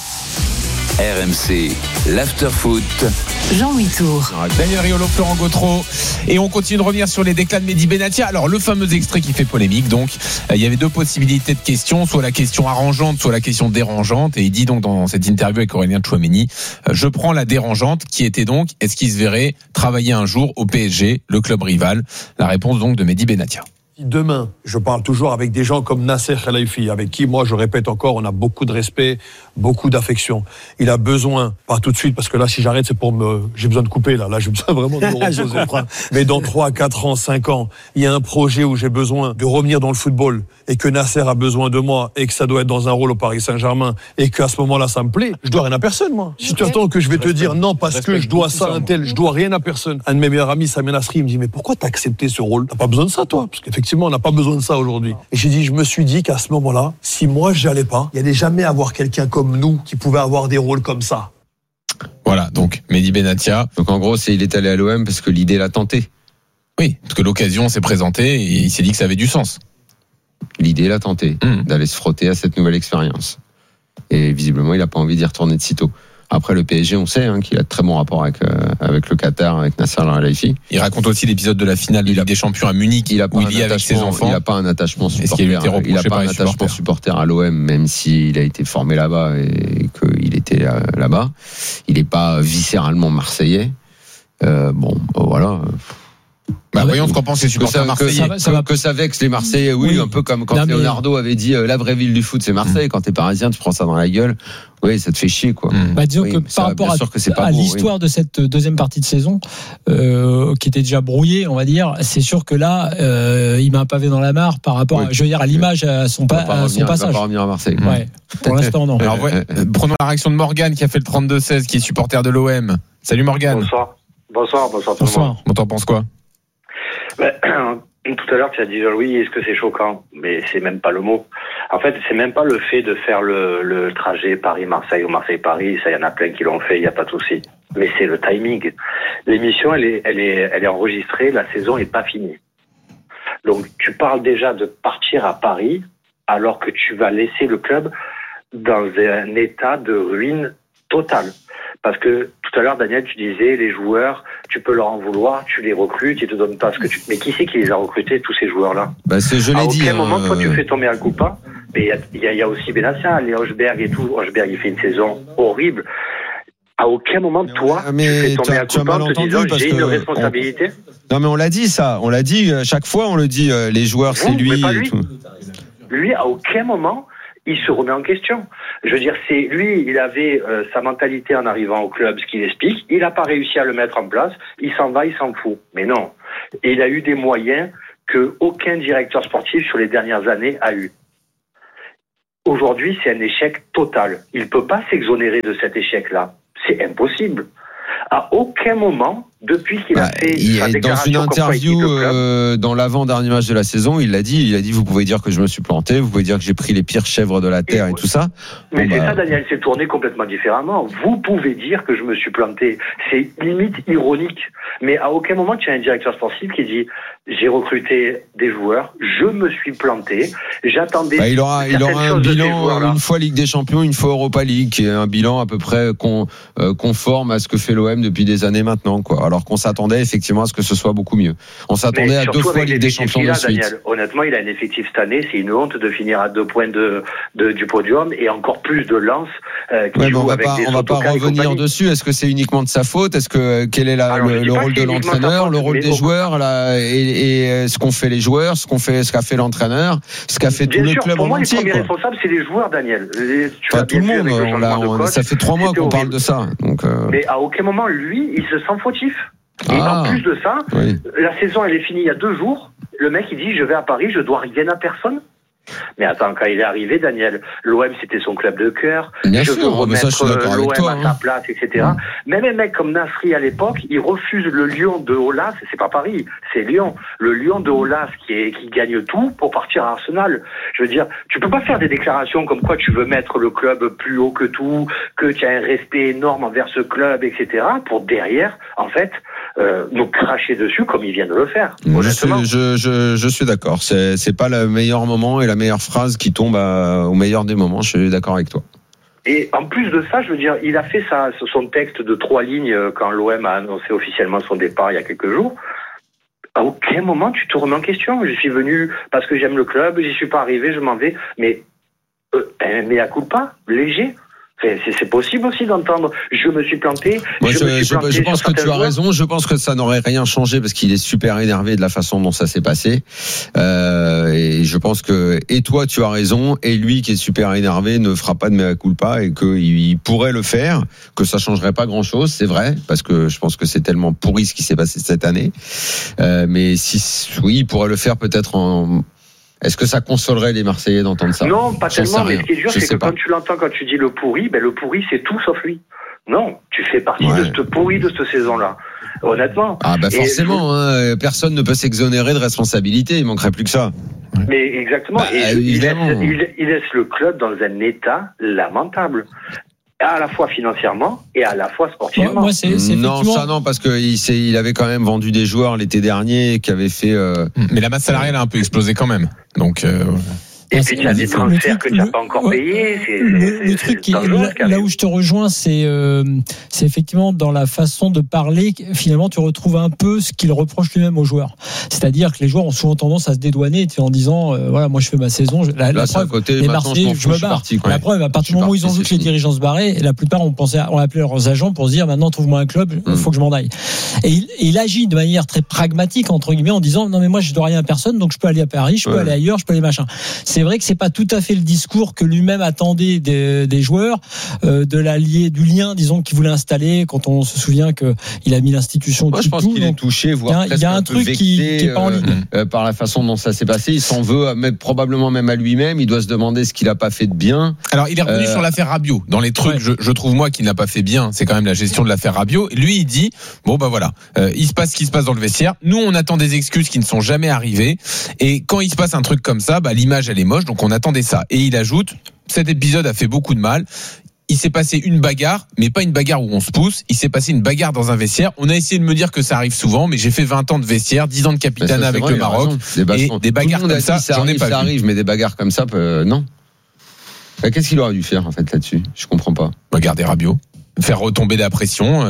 RMC, l'after-foot. Jean-Louis Tour. Daniel Riolo, Florent Gautreau. Et on continue de revenir sur les déclats de Mehdi Benatia. Alors, le fameux extrait qui fait polémique. Donc, il y avait 2 possibilités de questions. Soit la question arrangeante, soit la question dérangeante. Et il dit donc dans cette interview avec Aurélien Tchouameni, je prends la dérangeante, qui était donc, est-ce qu'il se verrait travailler un jour au PSG, le club rival? La réponse donc de Mehdi Benatia. Demain, je parle toujours avec des gens comme Nasser Khelaifi, avec qui, moi, je répète encore, on a beaucoup de respect, beaucoup d'affection. Il a besoin, pas tout de suite, parce que là, si j'arrête, c'est j'ai besoin de couper, là, j'ai besoin vraiment de me reposer. Mais dans 3, 4 ans, 5 ans, il y a un projet où j'ai besoin de revenir dans le football, et que Nasser a besoin de moi, et que ça doit être dans un rôle au Paris Saint-Germain, et qu'à ce moment-là, ça me plaît, je dois rien à personne, moi. Si tu attends que je vais te dire non, parce que je dois ça à un tel, je dois rien à personne. Un de mes meilleurs amis, Samir Nasri, il me dit, mais pourquoi t'as accepté ce rôle? T'as pas besoin de ça, toi? Parce qu'effectivement, on n'a pas besoin de ça aujourd'hui. Et je me suis dit qu'à ce moment-là, si moi j'y allais pas, il n'y allait jamais avoir quelqu'un comme nous qui pouvait avoir des rôles comme ça. Voilà, donc Mehdi Benatia. Donc en gros, il est allé à l'OM parce que l'idée l'a tenté. Oui, parce que l'occasion s'est présentée et il s'est dit que ça avait du sens. L'idée l'a tenté d'aller se frotter à cette nouvelle expérience. Et visiblement, il n'a pas envie d'y retourner de sitôt. Après, le PSG, on sait qu'il a de très bons rapports avec le Qatar, avec Nasser Khelaifi. Il raconte aussi l'épisode de la finale de Ligue des Champions à Munich, où il est avec ses enfants. Il n'a pas un attachement supporter à l'OM, même s'il a été formé là-bas et qu'il était là-bas. Il n'est pas viscéralement marseillais. Voilà. Voyons ce qu'en pensent les supporters marseillais. Que ça vexe les Marseillais, oui, un peu comme quand Leonardo avait dit la vraie ville du foot c'est Marseille. Quand t'es parisien, tu prends ça dans la gueule. Oui, ça te fait chier, quoi. Disons que par rapport à l'histoire de cette deuxième partie de saison, qui était déjà brouillée, on va dire, c'est sûr que là, il m'a un pavé dans la mare par rapport, je veux dire, à l'image, à son passage. Il va pas revenir à Marseille. Ouais. Pour l'instant, non. Alors, prenons la réaction de Morgane qui a fait le 32-16, qui est supporter de l'OM. Salut Morgane. Bonsoir tout le monde. Bon, t'en penses quoi? Tout à l'heure, tu as dit, oui, est-ce que c'est choquant? Mais c'est même pas le mot. En fait, c'est même pas le fait de faire le trajet Paris-Marseille ou Marseille-Paris. Ça, il y en a plein qui l'ont fait, il n'y a pas de souci. Mais c'est le timing. L'émission, elle est enregistrée, la saison est pas finie. Donc, tu parles déjà de partir à Paris, alors que tu vas laisser le club dans un état de ruine totale. Parce que tout à l'heure, Daniel, tu disais, les joueurs, tu peux leur en vouloir, tu les recrutes, ils te donnent pas ce que tu... Mais qui c'est qui les a recrutés, tous ces joueurs-là? Je l'ai dit. À aucun moment, toi, tu fais tomber un coup pas. Mais il y a aussi Benassia, les Hochberg et tout. Hochberg, il fait une saison horrible. À aucun moment, toi, tu fais tomber un coup pas en te disant, j'ai une responsabilité. Non, mais on l'a dit, ça. On l'a dit, chaque fois, on le dit, les joueurs, c'est lui. Mais pas lui. Lui, à aucun moment, il se remet en question. Je veux dire, c'est lui, il avait sa mentalité en arrivant au club, ce qu'il explique. Il n'a pas réussi à le mettre en place. Il s'en va, il s'en fout. Mais non. Et il a eu des moyens que aucun directeur sportif sur les dernières années a eu. Aujourd'hui, c'est un échec total. Il ne peut pas s'exonérer de cet échec-là. C'est impossible. À aucun moment, depuis qu'il a fait sa déclaration dans une interview dans l'avant-dernier match de la saison, il a dit vous pouvez dire que je me suis planté, vous pouvez dire que j'ai pris les pires chèvres de la terre et tout ça. Mais c'est ça, Daniel, c'est tourné complètement différemment. Vous pouvez dire que je me suis planté. C'est limite ironique. Mais à aucun moment, tu as un directeur sportif qui dit j'ai recruté des joueurs, je me suis planté, j'attendais. Il aura un bilan une fois Ligue des Champions, une fois Europa League, qui est un bilan à peu près conforme à ce que fait l'OM depuis des années maintenant, quoi. Alors qu'on s'attendait effectivement à ce que ce soit beaucoup mieux. On s'attendait à 2 fois Ligue des Champions de suite. Daniel, honnêtement, il a un effectif cette année, c'est une honte de finir à 2 points du podium et encore plus de Lens qui joue avec des on va pas revenir dessus. Est-ce que c'est uniquement de sa faute? Quel est le rôle de l'entraîneur, le rôle des joueurs là, et ce qu'ont fait les joueurs, ce qu'a fait l'entraîneur, ce qu'a fait tout le club en entier? Pour moi, les premiers responsables, c'est les joueurs, Daniel. Tout le monde. Ça fait 3 mois qu'on parle de ça. Mais à aucun moment, lui, il se sent fautif. Et en plus de ça, la saison, elle est finie il y a 2 jours. Le mec, il dit, je vais à Paris, je dois rien à personne. Mais attends, quand il est arrivé, Daniel, l'OM, c'était son club de cœur. Je veux remettre l'OM à sa place, etc. Même un mec comme Nasri à l'époque, il refuse le Lyon de Aulas, c'est pas Paris, c'est Lyon. Le Lyon de Aulas qui gagne tout pour partir à Arsenal. Je veux dire, tu peux pas faire des déclarations comme quoi tu veux mettre le club plus haut que tout, que tu as un respect énorme envers ce club, etc. pour derrière, en fait, nous cracher dessus comme il vient de le faire. Je suis d'accord. C'est pas le meilleur moment et la meilleure phrase qui tombe au meilleur des moments. Je suis d'accord avec toi. Et en plus de ça, je veux dire, il a fait son texte de 3 lignes quand l'OM a annoncé officiellement son départ il y a quelques jours. À aucun moment tu te remets en question. Je suis venu parce que j'aime le club, j'y suis pas arrivé, je m'en vais. Mais à culpa, léger. C'est possible aussi d'entendre je me suis planté. Je pense que tu as raison. Je pense que ça n'aurait rien changé parce qu'il est super énervé de la façon dont ça s'est passé. Et je pense que toi tu as raison et lui qui est super énervé ne fera pas de mea culpa et qu'il pourrait le faire, que ça changerait pas grand chose, c'est vrai, parce que je pense que c'est tellement pourri ce qui s'est passé cette année. Mais il pourrait le faire peut-être en... Est-ce que ça consolerait les Marseillais d'entendre ça? Non, pas tellement, mais ce qui est dur, c'est que quand tu l'entends, quand tu dis le pourri, le pourri, c'est tout sauf lui. Non, tu fais partie de ce pourri de cette saison-là. Honnêtement. Forcément, personne ne peut s'exonérer de responsabilité, il manquerait plus que ça. Mais exactement, il laisse le club dans un état lamentable. À la fois financièrement et à la fois sportivement. Non, parce que il avait quand même vendu des joueurs l'été dernier qui avaient fait. Mais la masse salariale a un peu explosé quand même. Donc. Et puis tu as des transferts que tu n'as pas encore payés. Le truc qui est là où je te rejoins, c'est effectivement dans la façon de parler. Finalement, tu retrouves un peu ce qu'il reproche lui-même aux joueurs. C'est-à-dire que les joueurs ont souvent tendance à se dédouaner en disant voilà, moi je fais ma saison. La preuve, les Marseillais, je me barre. La preuve, à partir du moment où ils ont vu que les dirigeants se barraient, la plupart ont appelé leurs agents pour se dire maintenant trouve-moi un club, il faut que je m'en aille. Et il agit de manière très pragmatique entre guillemets en disant non mais moi je dois rien à personne, donc je peux aller à Paris, je peux aller ailleurs, je peux aller machin. C'est vrai que c'est pas tout à fait le discours que lui-même attendait des joueurs, du lien, disons, qu'il voulait installer quand on se souvient que il a mis l'institution. Moi, je pense qu'il est touché, voire il y a un truc qui est pas en ligne par la façon dont ça s'est passé. Il s'en veut, probablement même à lui-même. Il doit se demander ce qu'il a pas fait de bien. Alors, il est revenu sur l'affaire Rabiot. Dans les trucs, je trouve moi qu'il n'a pas fait bien. C'est quand même la gestion de l'affaire Rabiot. Lui, il dit bon bah voilà, il se passe ce qui se passe dans le vestiaire. Nous, on attend des excuses qui ne sont jamais arrivées. Et quand il se passe un truc comme ça, bah l'image elle est moche, donc on attendait ça. Et il ajoute, cet épisode a fait beaucoup de mal. Il s'est passé une bagarre, mais pas une bagarre où on se pousse. Il s'est passé une bagarre dans un vestiaire. On a essayé de me dire que ça arrive souvent, mais j'ai fait 20 ans de vestiaire, 10 ans de capitana avec le Maroc. Et des bagarres comme ça, j'en ai pas vu. Ça arrive, mais des bagarres comme ça, non. Qu'est-ce qu'il aurait dû faire, en fait, là-dessus? Je comprends pas. Garder Rabiot. Faire retomber la pression.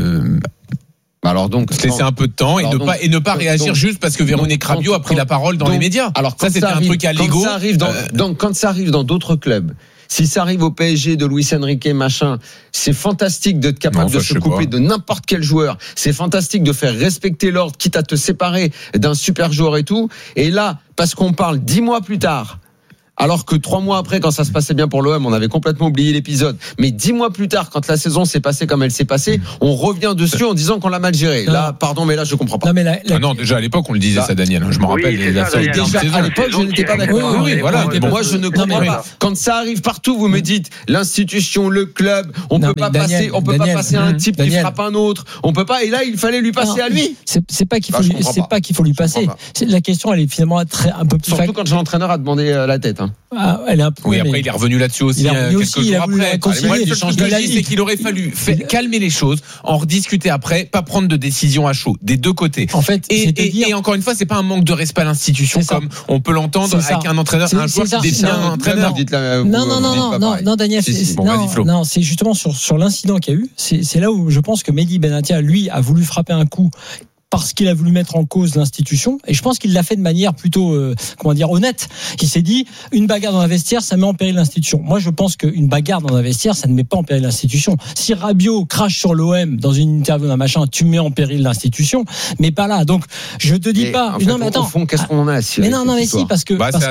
Alors donc, se laisser un peu de temps et ne pas réagir juste parce que Véronique Rabiot a pris la parole dans les médias. Alors ça, c'était un truc à l'ego. Quand ça arrive dans d'autres clubs, si ça arrive au PSG de Luis Enrique, machin, c'est fantastique d'être capable de se couper de n'importe quel joueur. C'est fantastique de faire respecter l'ordre, quitte à te séparer d'un super joueur et tout. Et là, parce qu'on parle 10 mois plus tard, alors que 3 mois après, quand ça se passait bien pour l'OM, on avait complètement oublié l'épisode. Mais 10 mois plus tard, quand la saison s'est passée comme elle s'est passée, on revient dessus en disant qu'on l'a mal géré. Là, pardon, mais là, je comprends pas. Non, déjà à l'époque, on le disait ça, Daniel. Je me rappelle. Déjà, à l'époque, je n'étais pas d'accord. Oui, voilà. Moi, je ne comprends pas. Quand ça arrive partout, vous me dites l'institution, le club, on peut pas passer à un type qui frappe un autre. On peut pas. Et là, il fallait lui passer à lui. C'est pas qu'il faut lui passer. La question, elle est finalement un peu plus. Surtout quand l'entraîneur a demandé la tête. Elle est un peu, oui, après il est revenu là-dessus aussi quelques jours après. Moi, ce que je dis, c'est qu'il aurait fallu calmer les choses, en rediscuter après, pas prendre de décision à chaud des deux côtés. En fait, et encore une fois, c'est pas un manque de respect à l'institution comme on peut l'entendre avec un entraîneur, un joueur qui détient un entraîneur. Non, Daniel, non, c'est justement sur l'incident qu'il y a eu. C'est là où je pense que Mehdi Benatia, lui, a voulu frapper un coup parce qu'il a voulu mettre en cause l'institution, et je pense qu'il l'a fait de manière plutôt honnête. Il s'est dit une bagarre dans un vestiaire, ça met en péril l'institution. Moi, je pense qu'une bagarre dans un vestiaire, ça ne met pas en péril l'institution. Si Rabiot crache sur l'OM dans une interview d'un machin, tu mets en péril l'institution, mais pas là. Donc je te dis pas. Non, mais attends. Au fond, qu'est-ce qu'on en a à cirer? Mais si, parce que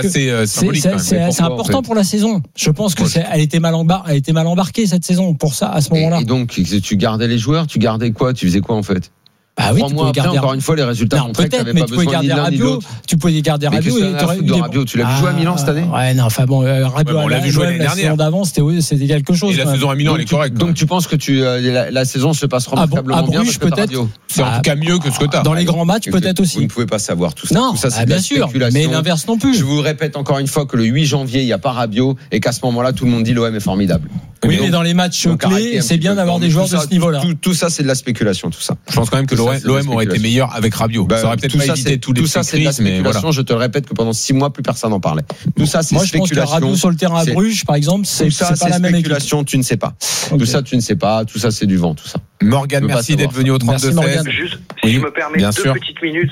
c'est important pour la saison. Je pense que elle était mal embarquée cette saison pour ça à ce moment-là. Et donc tu gardais les joueurs, tu gardais quoi, tu faisais quoi en fait? Ah oui, 3 mois après, encore une fois, les résultats montraient que t'avais pas besoin ni l'un ni l'autre. Tu pouvais garder Rabiot. Tu l'as vu jouer à Milan cette année? Ouais, non, enfin bon, Rabiot, on l'a vu jouer l'année dernière. La saison d'avant, c'était quelque chose. Et la saison à Milan, elle est correcte. Donc tu penses que la saison se passe remarquablement bien parce que t'as Rabiot? C'est en tout cas mieux que ce que t'as. Dans les grands matchs, peut-être aussi. Vous ne pouvez pas savoir tout ça. Non, tout ça, c'est bien sûr, mais l'inverse non plus. Je vous répète encore une fois que le 8 janvier, il n'y a pas Rabiot et qu'à ce moment-là, tout le monde dit l'OM est formidable. Oui, mais dans les matchs clés, c'est bien d'avoir des joueurs de ce niveau-là. Tout ça, c'est de la spéculation, tout ça. Je pense quand même que l'OM aurait été meilleur avec Rabiot. Ça aurait peut-être pas évité tous les tout ça, c'est de la spéculation. Je te le répète que pendant 6 mois, plus personne n'en parlait. Tout ça, c'est spéculation. Moi, je pense que Rabiot sur le terrain à Bruges, par exemple, c'est pas la même spéculation. Tu ne sais pas. Tout ça, tu ne sais pas. Tout ça, c'est du vent, tout ça. Morgane, merci d'être venu au 32-16. Juste, si je me permets, 2 petites minutes.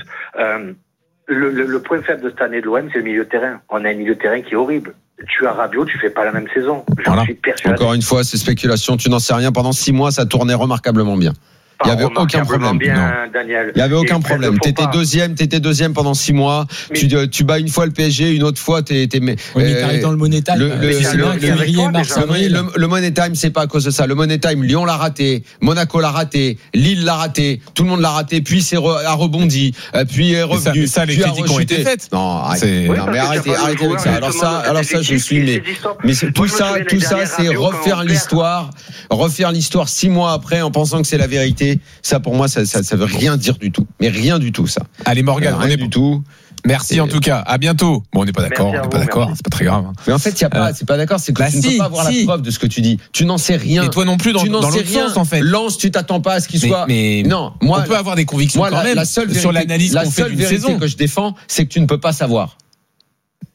Le point faible de cette année de l'OM, c'est le milieu de terrain. On a un milieu de terrain qui est horrible. Tu as Rabiot, tu fais pas la même saison. J'en suis persuadé. Encore une fois, c'est spéculation. Tu n'en sais rien. Pendant 6 mois, ça tournait remarquablement bien. Il n'y avait aucun problème. Il n'y avait aucun problème. T'étais deuxième pendant 6 mois. Tu bats une fois le PSG, une autre fois t'es. Mais t'arrives dans le Money Time. Le Money Time, c'est pas à cause de ça. Le Money Time, Lyon l'a raté, Monaco l'a raté, Lille l'a raté, tout le monde l'a raté. Puis a rebondi, puis est revenu. Ça, les critiques ont été faites. Non, mais arrêtez avec ça. Alors ça, je suis. Mais tout ça, c'est refaire l'histoire 6 mois après en pensant que c'est la vérité. Ça, pour moi, ça veut rien dire du tout. Mais rien du tout, ça. Allez, Morgane, on est du tout. Merci en tout cas. À bientôt. Bon, on n'est pas d'accord. C'est pas très grave. Mais en fait, c'est pas d'accord. C'est que tu ne peux pas avoir la preuve de ce que tu dis. Tu n'en sais rien. Et toi non plus dans l'autre sens, en fait. Lance, tu t'attends pas à ce qu'il soit. Non, on peut avoir des convictions quand même sur l'analyse qu'on fait d'une saison. La seule vérité que je défends, c'est que tu ne peux pas savoir.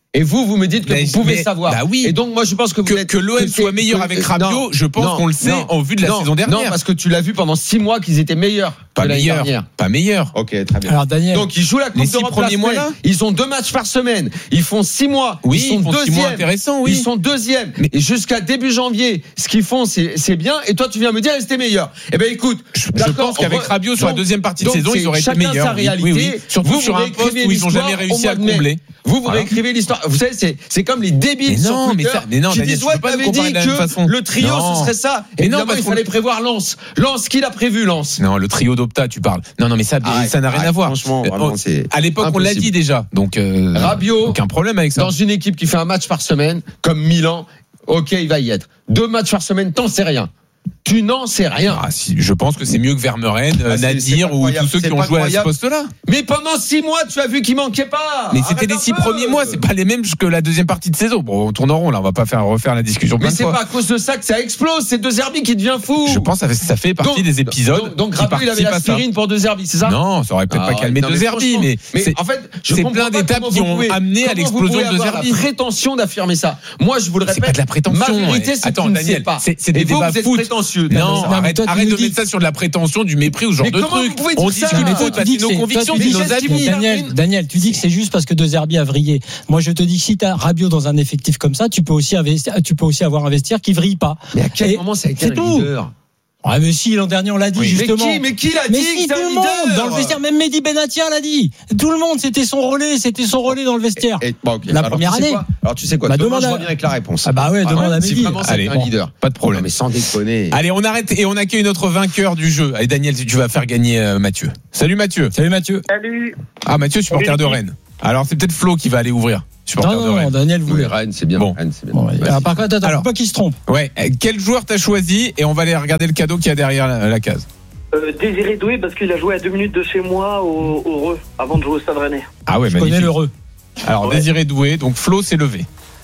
Et vous me dites que vous pouvez savoir. Bah oui. Et donc, moi, je pense que que l'OM soit meilleur avec Rabiot, je pense qu'on le sait en vue de la saison dernière. Non, parce que tu l'as vu pendant 6 mois qu'ils étaient meilleurs. Pas meilleur. Ok, très bien. Alors, Daniel. Donc, ils jouent la Coupe d'Europe premiers mois là. Ils ont 2 matchs par semaine. Ils font 6 mois. Oui, ils sont 6 mois intéressants, oui. Ils sont 2e. Et jusqu'à début janvier, ce qu'ils font, c'est bien. Et toi, tu viens me dire, c'était meilleur. Eh ben, écoute. Je pense qu'avec Rabiot sur la deuxième partie de saison, ils auraient été meilleurs. Sa réalité. Oui. Surtout sur un poste où ils n'ont jamais réussi à combler. Vous réécrivez l'histoire. Vous savez, c'est comme les débiles sur Twitter qui disent ouais, t'avais dit que le trio ce serait ça. Et non, il fallait prévoir Lens. Lens, qui l'a prévu, Lens? Non, le trio d'Opta, tu parles. Non, mais ça n'a rien à voir. Franchement, vraiment, c'est à l'époque, on l'a dit déjà. Donc, Rabiot, aucun problème avec ça. Dans une équipe qui fait un match par semaine, comme Milan, ok, il va y être. 2 matchs par semaine, t'en sais rien. Tu n'en sais rien. Je pense que c'est mieux que Vermeuren, Nadir ou tous ceux qui ont joué à ce poste-là. Mais pendant 6 mois, tu as vu qu'il manquait pas. Mais c'était les 6 premiers mois, c'est pas les mêmes que la deuxième partie de saison. Bon, on tourne en rond là, on va pas refaire la discussion. Mais c'est pas à cause de ça que ça explose. C'est De Zerbi qui devient fou. Je pense que ça fait partie des épisodes. Donc Rabiot, il avait l'aspirine pour De Zerbi, c'est ça? Non, ça aurait peut-être pas calmé De Zerbi, mais en fait, c'est plein d'étapes qui ont amené à l'explosion de De Zerbi. La prétention d'affirmer ça. Moi, je vous le répète. C'est pas de la prétention. Ma vérité, c'est que tu ne sais pas. C'est des débats foot. Non, arrête de mettre ça sur de la prétention, du mépris ou ce genre de truc. On discute foot parce que nos convictions, c'est nos avis. Daniel, tu dis que c'est juste parce que De Zerbi a vrillé. Moi, je te dis que si tu as Rabiot dans un effectif comme ça, tu peux aussi avoir un vestiaire qui vrille pas. Mais à quel moment ça a été un leader? Ah mais si, l'an dernier on l'a dit justement. Mais qui l'a dit? Si, tout le monde dans le vestiaire, même Mehdi Benatia l'a dit. Tout le monde, c'était son relais dans le vestiaire. La première année. Alors tu sais quoi? Demain, je reviens avec la réponse. Ah bah ouais, demande à Mehdi. Si vraiment c'est un leader, pas de problème. Mais sans déconner. Allez, on arrête et on accueille notre vainqueur du jeu. Allez Daniel, tu vas faire gagner Mathieu. Salut Mathieu. Salut Mathieu. Salut. Ah Mathieu, supporter de Rennes. Alors c'est peut-être Flo qui va aller ouvrir. Non, Daniel voulait. Rennes, c'est bien. Bon. Rennes, c'est bien. Bon, alors, par contre, attends, faut pas qu'il se trompe. Ouais. Quel joueur t'as choisi? Et on va aller regarder le cadeau qu'il y a derrière la case. Désiré Doué, parce qu'il a joué à 2 minutes de chez moi au Reux, avant de jouer au Stade Rennais. Ah ouais, je connais le Reux. Alors, Désiré Doué, donc Flo s'est levé.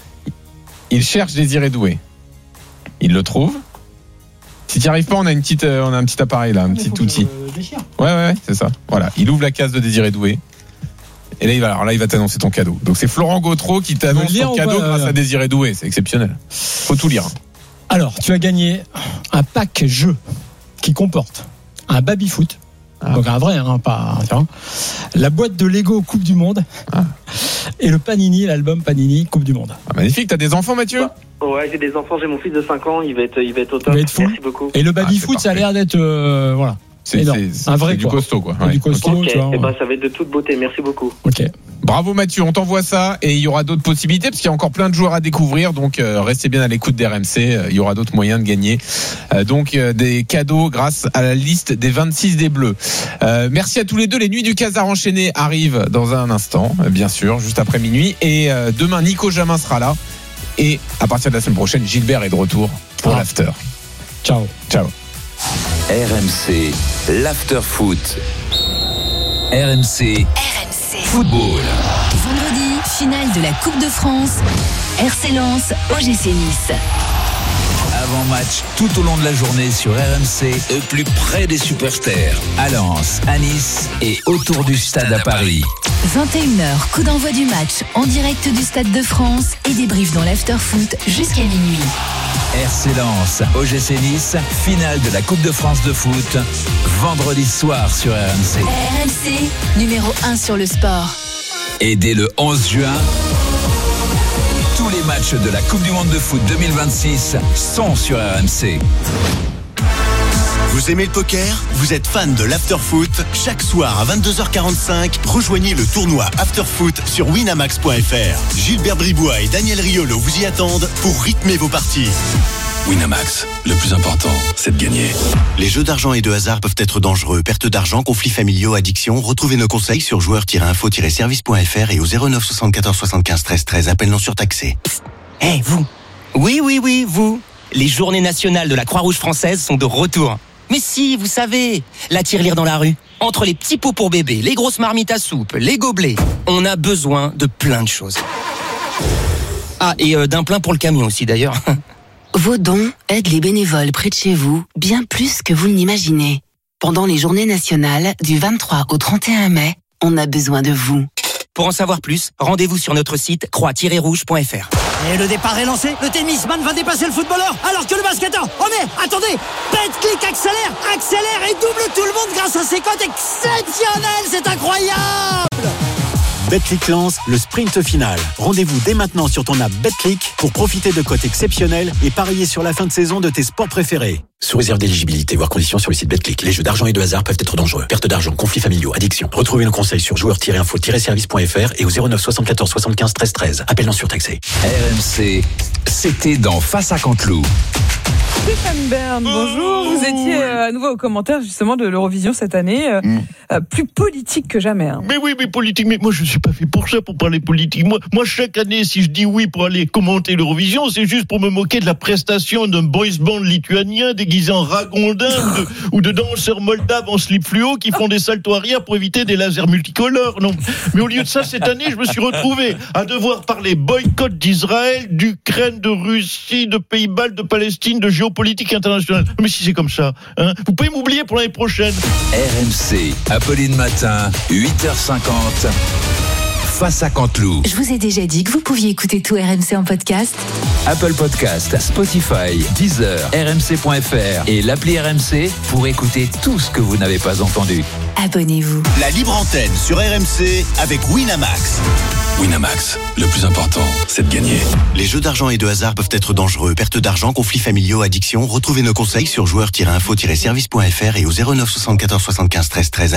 Il cherche Désiré Doué. Il le trouve. Si tu n'y arrives pas, on a un petit appareil là, un petit outil. Ouais, c'est ça. Voilà. Il ouvre la case de Désiré Doué. Et là, il va t'annoncer ton cadeau. Donc, c'est Florent Gautreau qui t'annonce ton cadeau grâce à Désiré Doué. C'est exceptionnel. Faut tout lire. Alors, tu as gagné un pack jeu qui comporte un baby-foot. Donc, un vrai, pas un. La boîte de Lego Coupe du Monde. Et le Panini, l'album Panini Coupe du Monde. Magnifique. T'as des enfants, Mathieu? Ouais, j'ai des enfants. J'ai mon fils de 5 ans. Il va être au top. Merci beaucoup. Et le baby-foot, ça a l'air d'être. Voilà. C'est un vrai du costaud, quoi. Du costaud, okay. Tu vois. Et ça va être de toute beauté. Merci beaucoup. Ok. Bravo Mathieu, on t'envoie ça et il y aura d'autres possibilités parce qu'il y a encore plein de joueurs à découvrir. Donc restez bien à l'écoute d'RMC. Il y aura d'autres moyens de gagner. Donc des cadeaux grâce à la liste des 26 des Bleus. Merci à tous les deux. Les nuits du Casar enchaîné arrivent dans un instant, bien sûr, juste après minuit. Et demain, Nico Jamin sera là. Et à partir de la semaine prochaine, Gilbert est de retour pour l'after. Ciao. RMC, l'after foot. RMC Football. Vendredi, finale de la Coupe de France. RC Lens, OGC Nice. Avant-match tout au long de la journée sur RMC, au plus près des superstars. À Lens, à Nice et autour du stade à Paris. 21h, coup d'envoi du match en direct du Stade de France et débrief dans l'after foot jusqu'à minuit. RC Lens, OGC Nice, finale de la Coupe de France de foot, vendredi soir sur RMC. RMC, numéro 1 sur le sport. Et dès le 11 juin, tous les matchs de la Coupe du Monde de foot 2026 sont sur RMC. Vous aimez le poker? Vous êtes fan de l'afterfoot? Chaque soir à 22h45, rejoignez le tournoi Afterfoot sur winamax.fr. Gilbert Bribois et Daniel Riolo vous y attendent pour rythmer vos parties. Winamax, le plus important, c'est de gagner. Les jeux d'argent et de hasard peuvent être dangereux. Perte d'argent, conflits familiaux, addiction. Retrouvez nos conseils sur joueurs-info-service.fr et au 09 74 75 13 13. Appel non surtaxé. Hey, vous. Oui, vous. Les journées nationales de la Croix-Rouge française sont de retour. Mais si, vous savez, la tirelire dans la rue, entre les petits pots pour bébé, les grosses marmites à soupe, les gobelets, on a besoin de plein de choses. Ah, et d'un plein pour le camion aussi d'ailleurs. Vos dons aident les bénévoles près de chez vous bien plus que vous ne l'imaginez. Pendant les journées nationales du 23 au 31 mai, on a besoin de vous. Pour en savoir plus, rendez-vous sur notre site croix-rouge.fr. Et le départ est lancé, le tennisman va dépasser le footballeur, alors que le basketteur, oh mais attendez, Betclic accélère et double tout le monde grâce à ses cotes exceptionnelles, c'est incroyable! Betclic lance le sprint final. Rendez-vous dès maintenant sur ton app Betclic pour profiter de cotes exceptionnelles et parier sur la fin de saison de tes sports préférés. Sous réserve d'éligibilité, voire conditions sur le site Betclic. Les jeux d'argent et de hasard peuvent être dangereux. Perte d'argent, conflits familiaux, addiction. Retrouvez nos conseils sur joueurs-info-service.fr et au 09 74 75 13 13. Appel non surtaxé. RMC, c'était dans Face à Canteloup. Stéphane Bern, bonjour. Vous étiez à nouveau au commentaire justement de l'Eurovision cette année, plus politique que jamais. Hein. Mais oui, mais politique. Mais moi, je suis pas fait pour ça, pour parler politique. Moi, chaque année, si je dis oui pour aller commenter l'Eurovision, c'est juste pour me moquer de la prestation d'un boys band lituanien déguisé en ragondin ou de danseurs moldaves en slip fluo qui font des saltos arrière pour éviter des lasers multicolores. Non. Mais au lieu de ça, cette année, je me suis retrouvé à devoir parler boycott d'Israël, d'Ukraine, de Russie, de Pays-Bas, de Palestine, de géopolitique internationale. Mais si c'est comme ça, hein, vous pouvez m'oublier pour l'année prochaine. RMC, Apolline Matin, 8h50. Face à Canteloup. Je vous ai déjà dit que vous pouviez écouter tout RMC en podcast. Apple Podcast, Spotify, Deezer, RMC.fr et l'appli RMC pour écouter tout ce que vous n'avez pas entendu. Abonnez-vous. La libre antenne sur RMC avec Winamax. Winamax, le plus important, c'est de gagner. Les jeux d'argent et de hasard peuvent être dangereux. Perte d'argent, conflits familiaux, addiction. Retrouvez nos conseils sur joueurs-info-service.fr et au 09 74 75 13 13.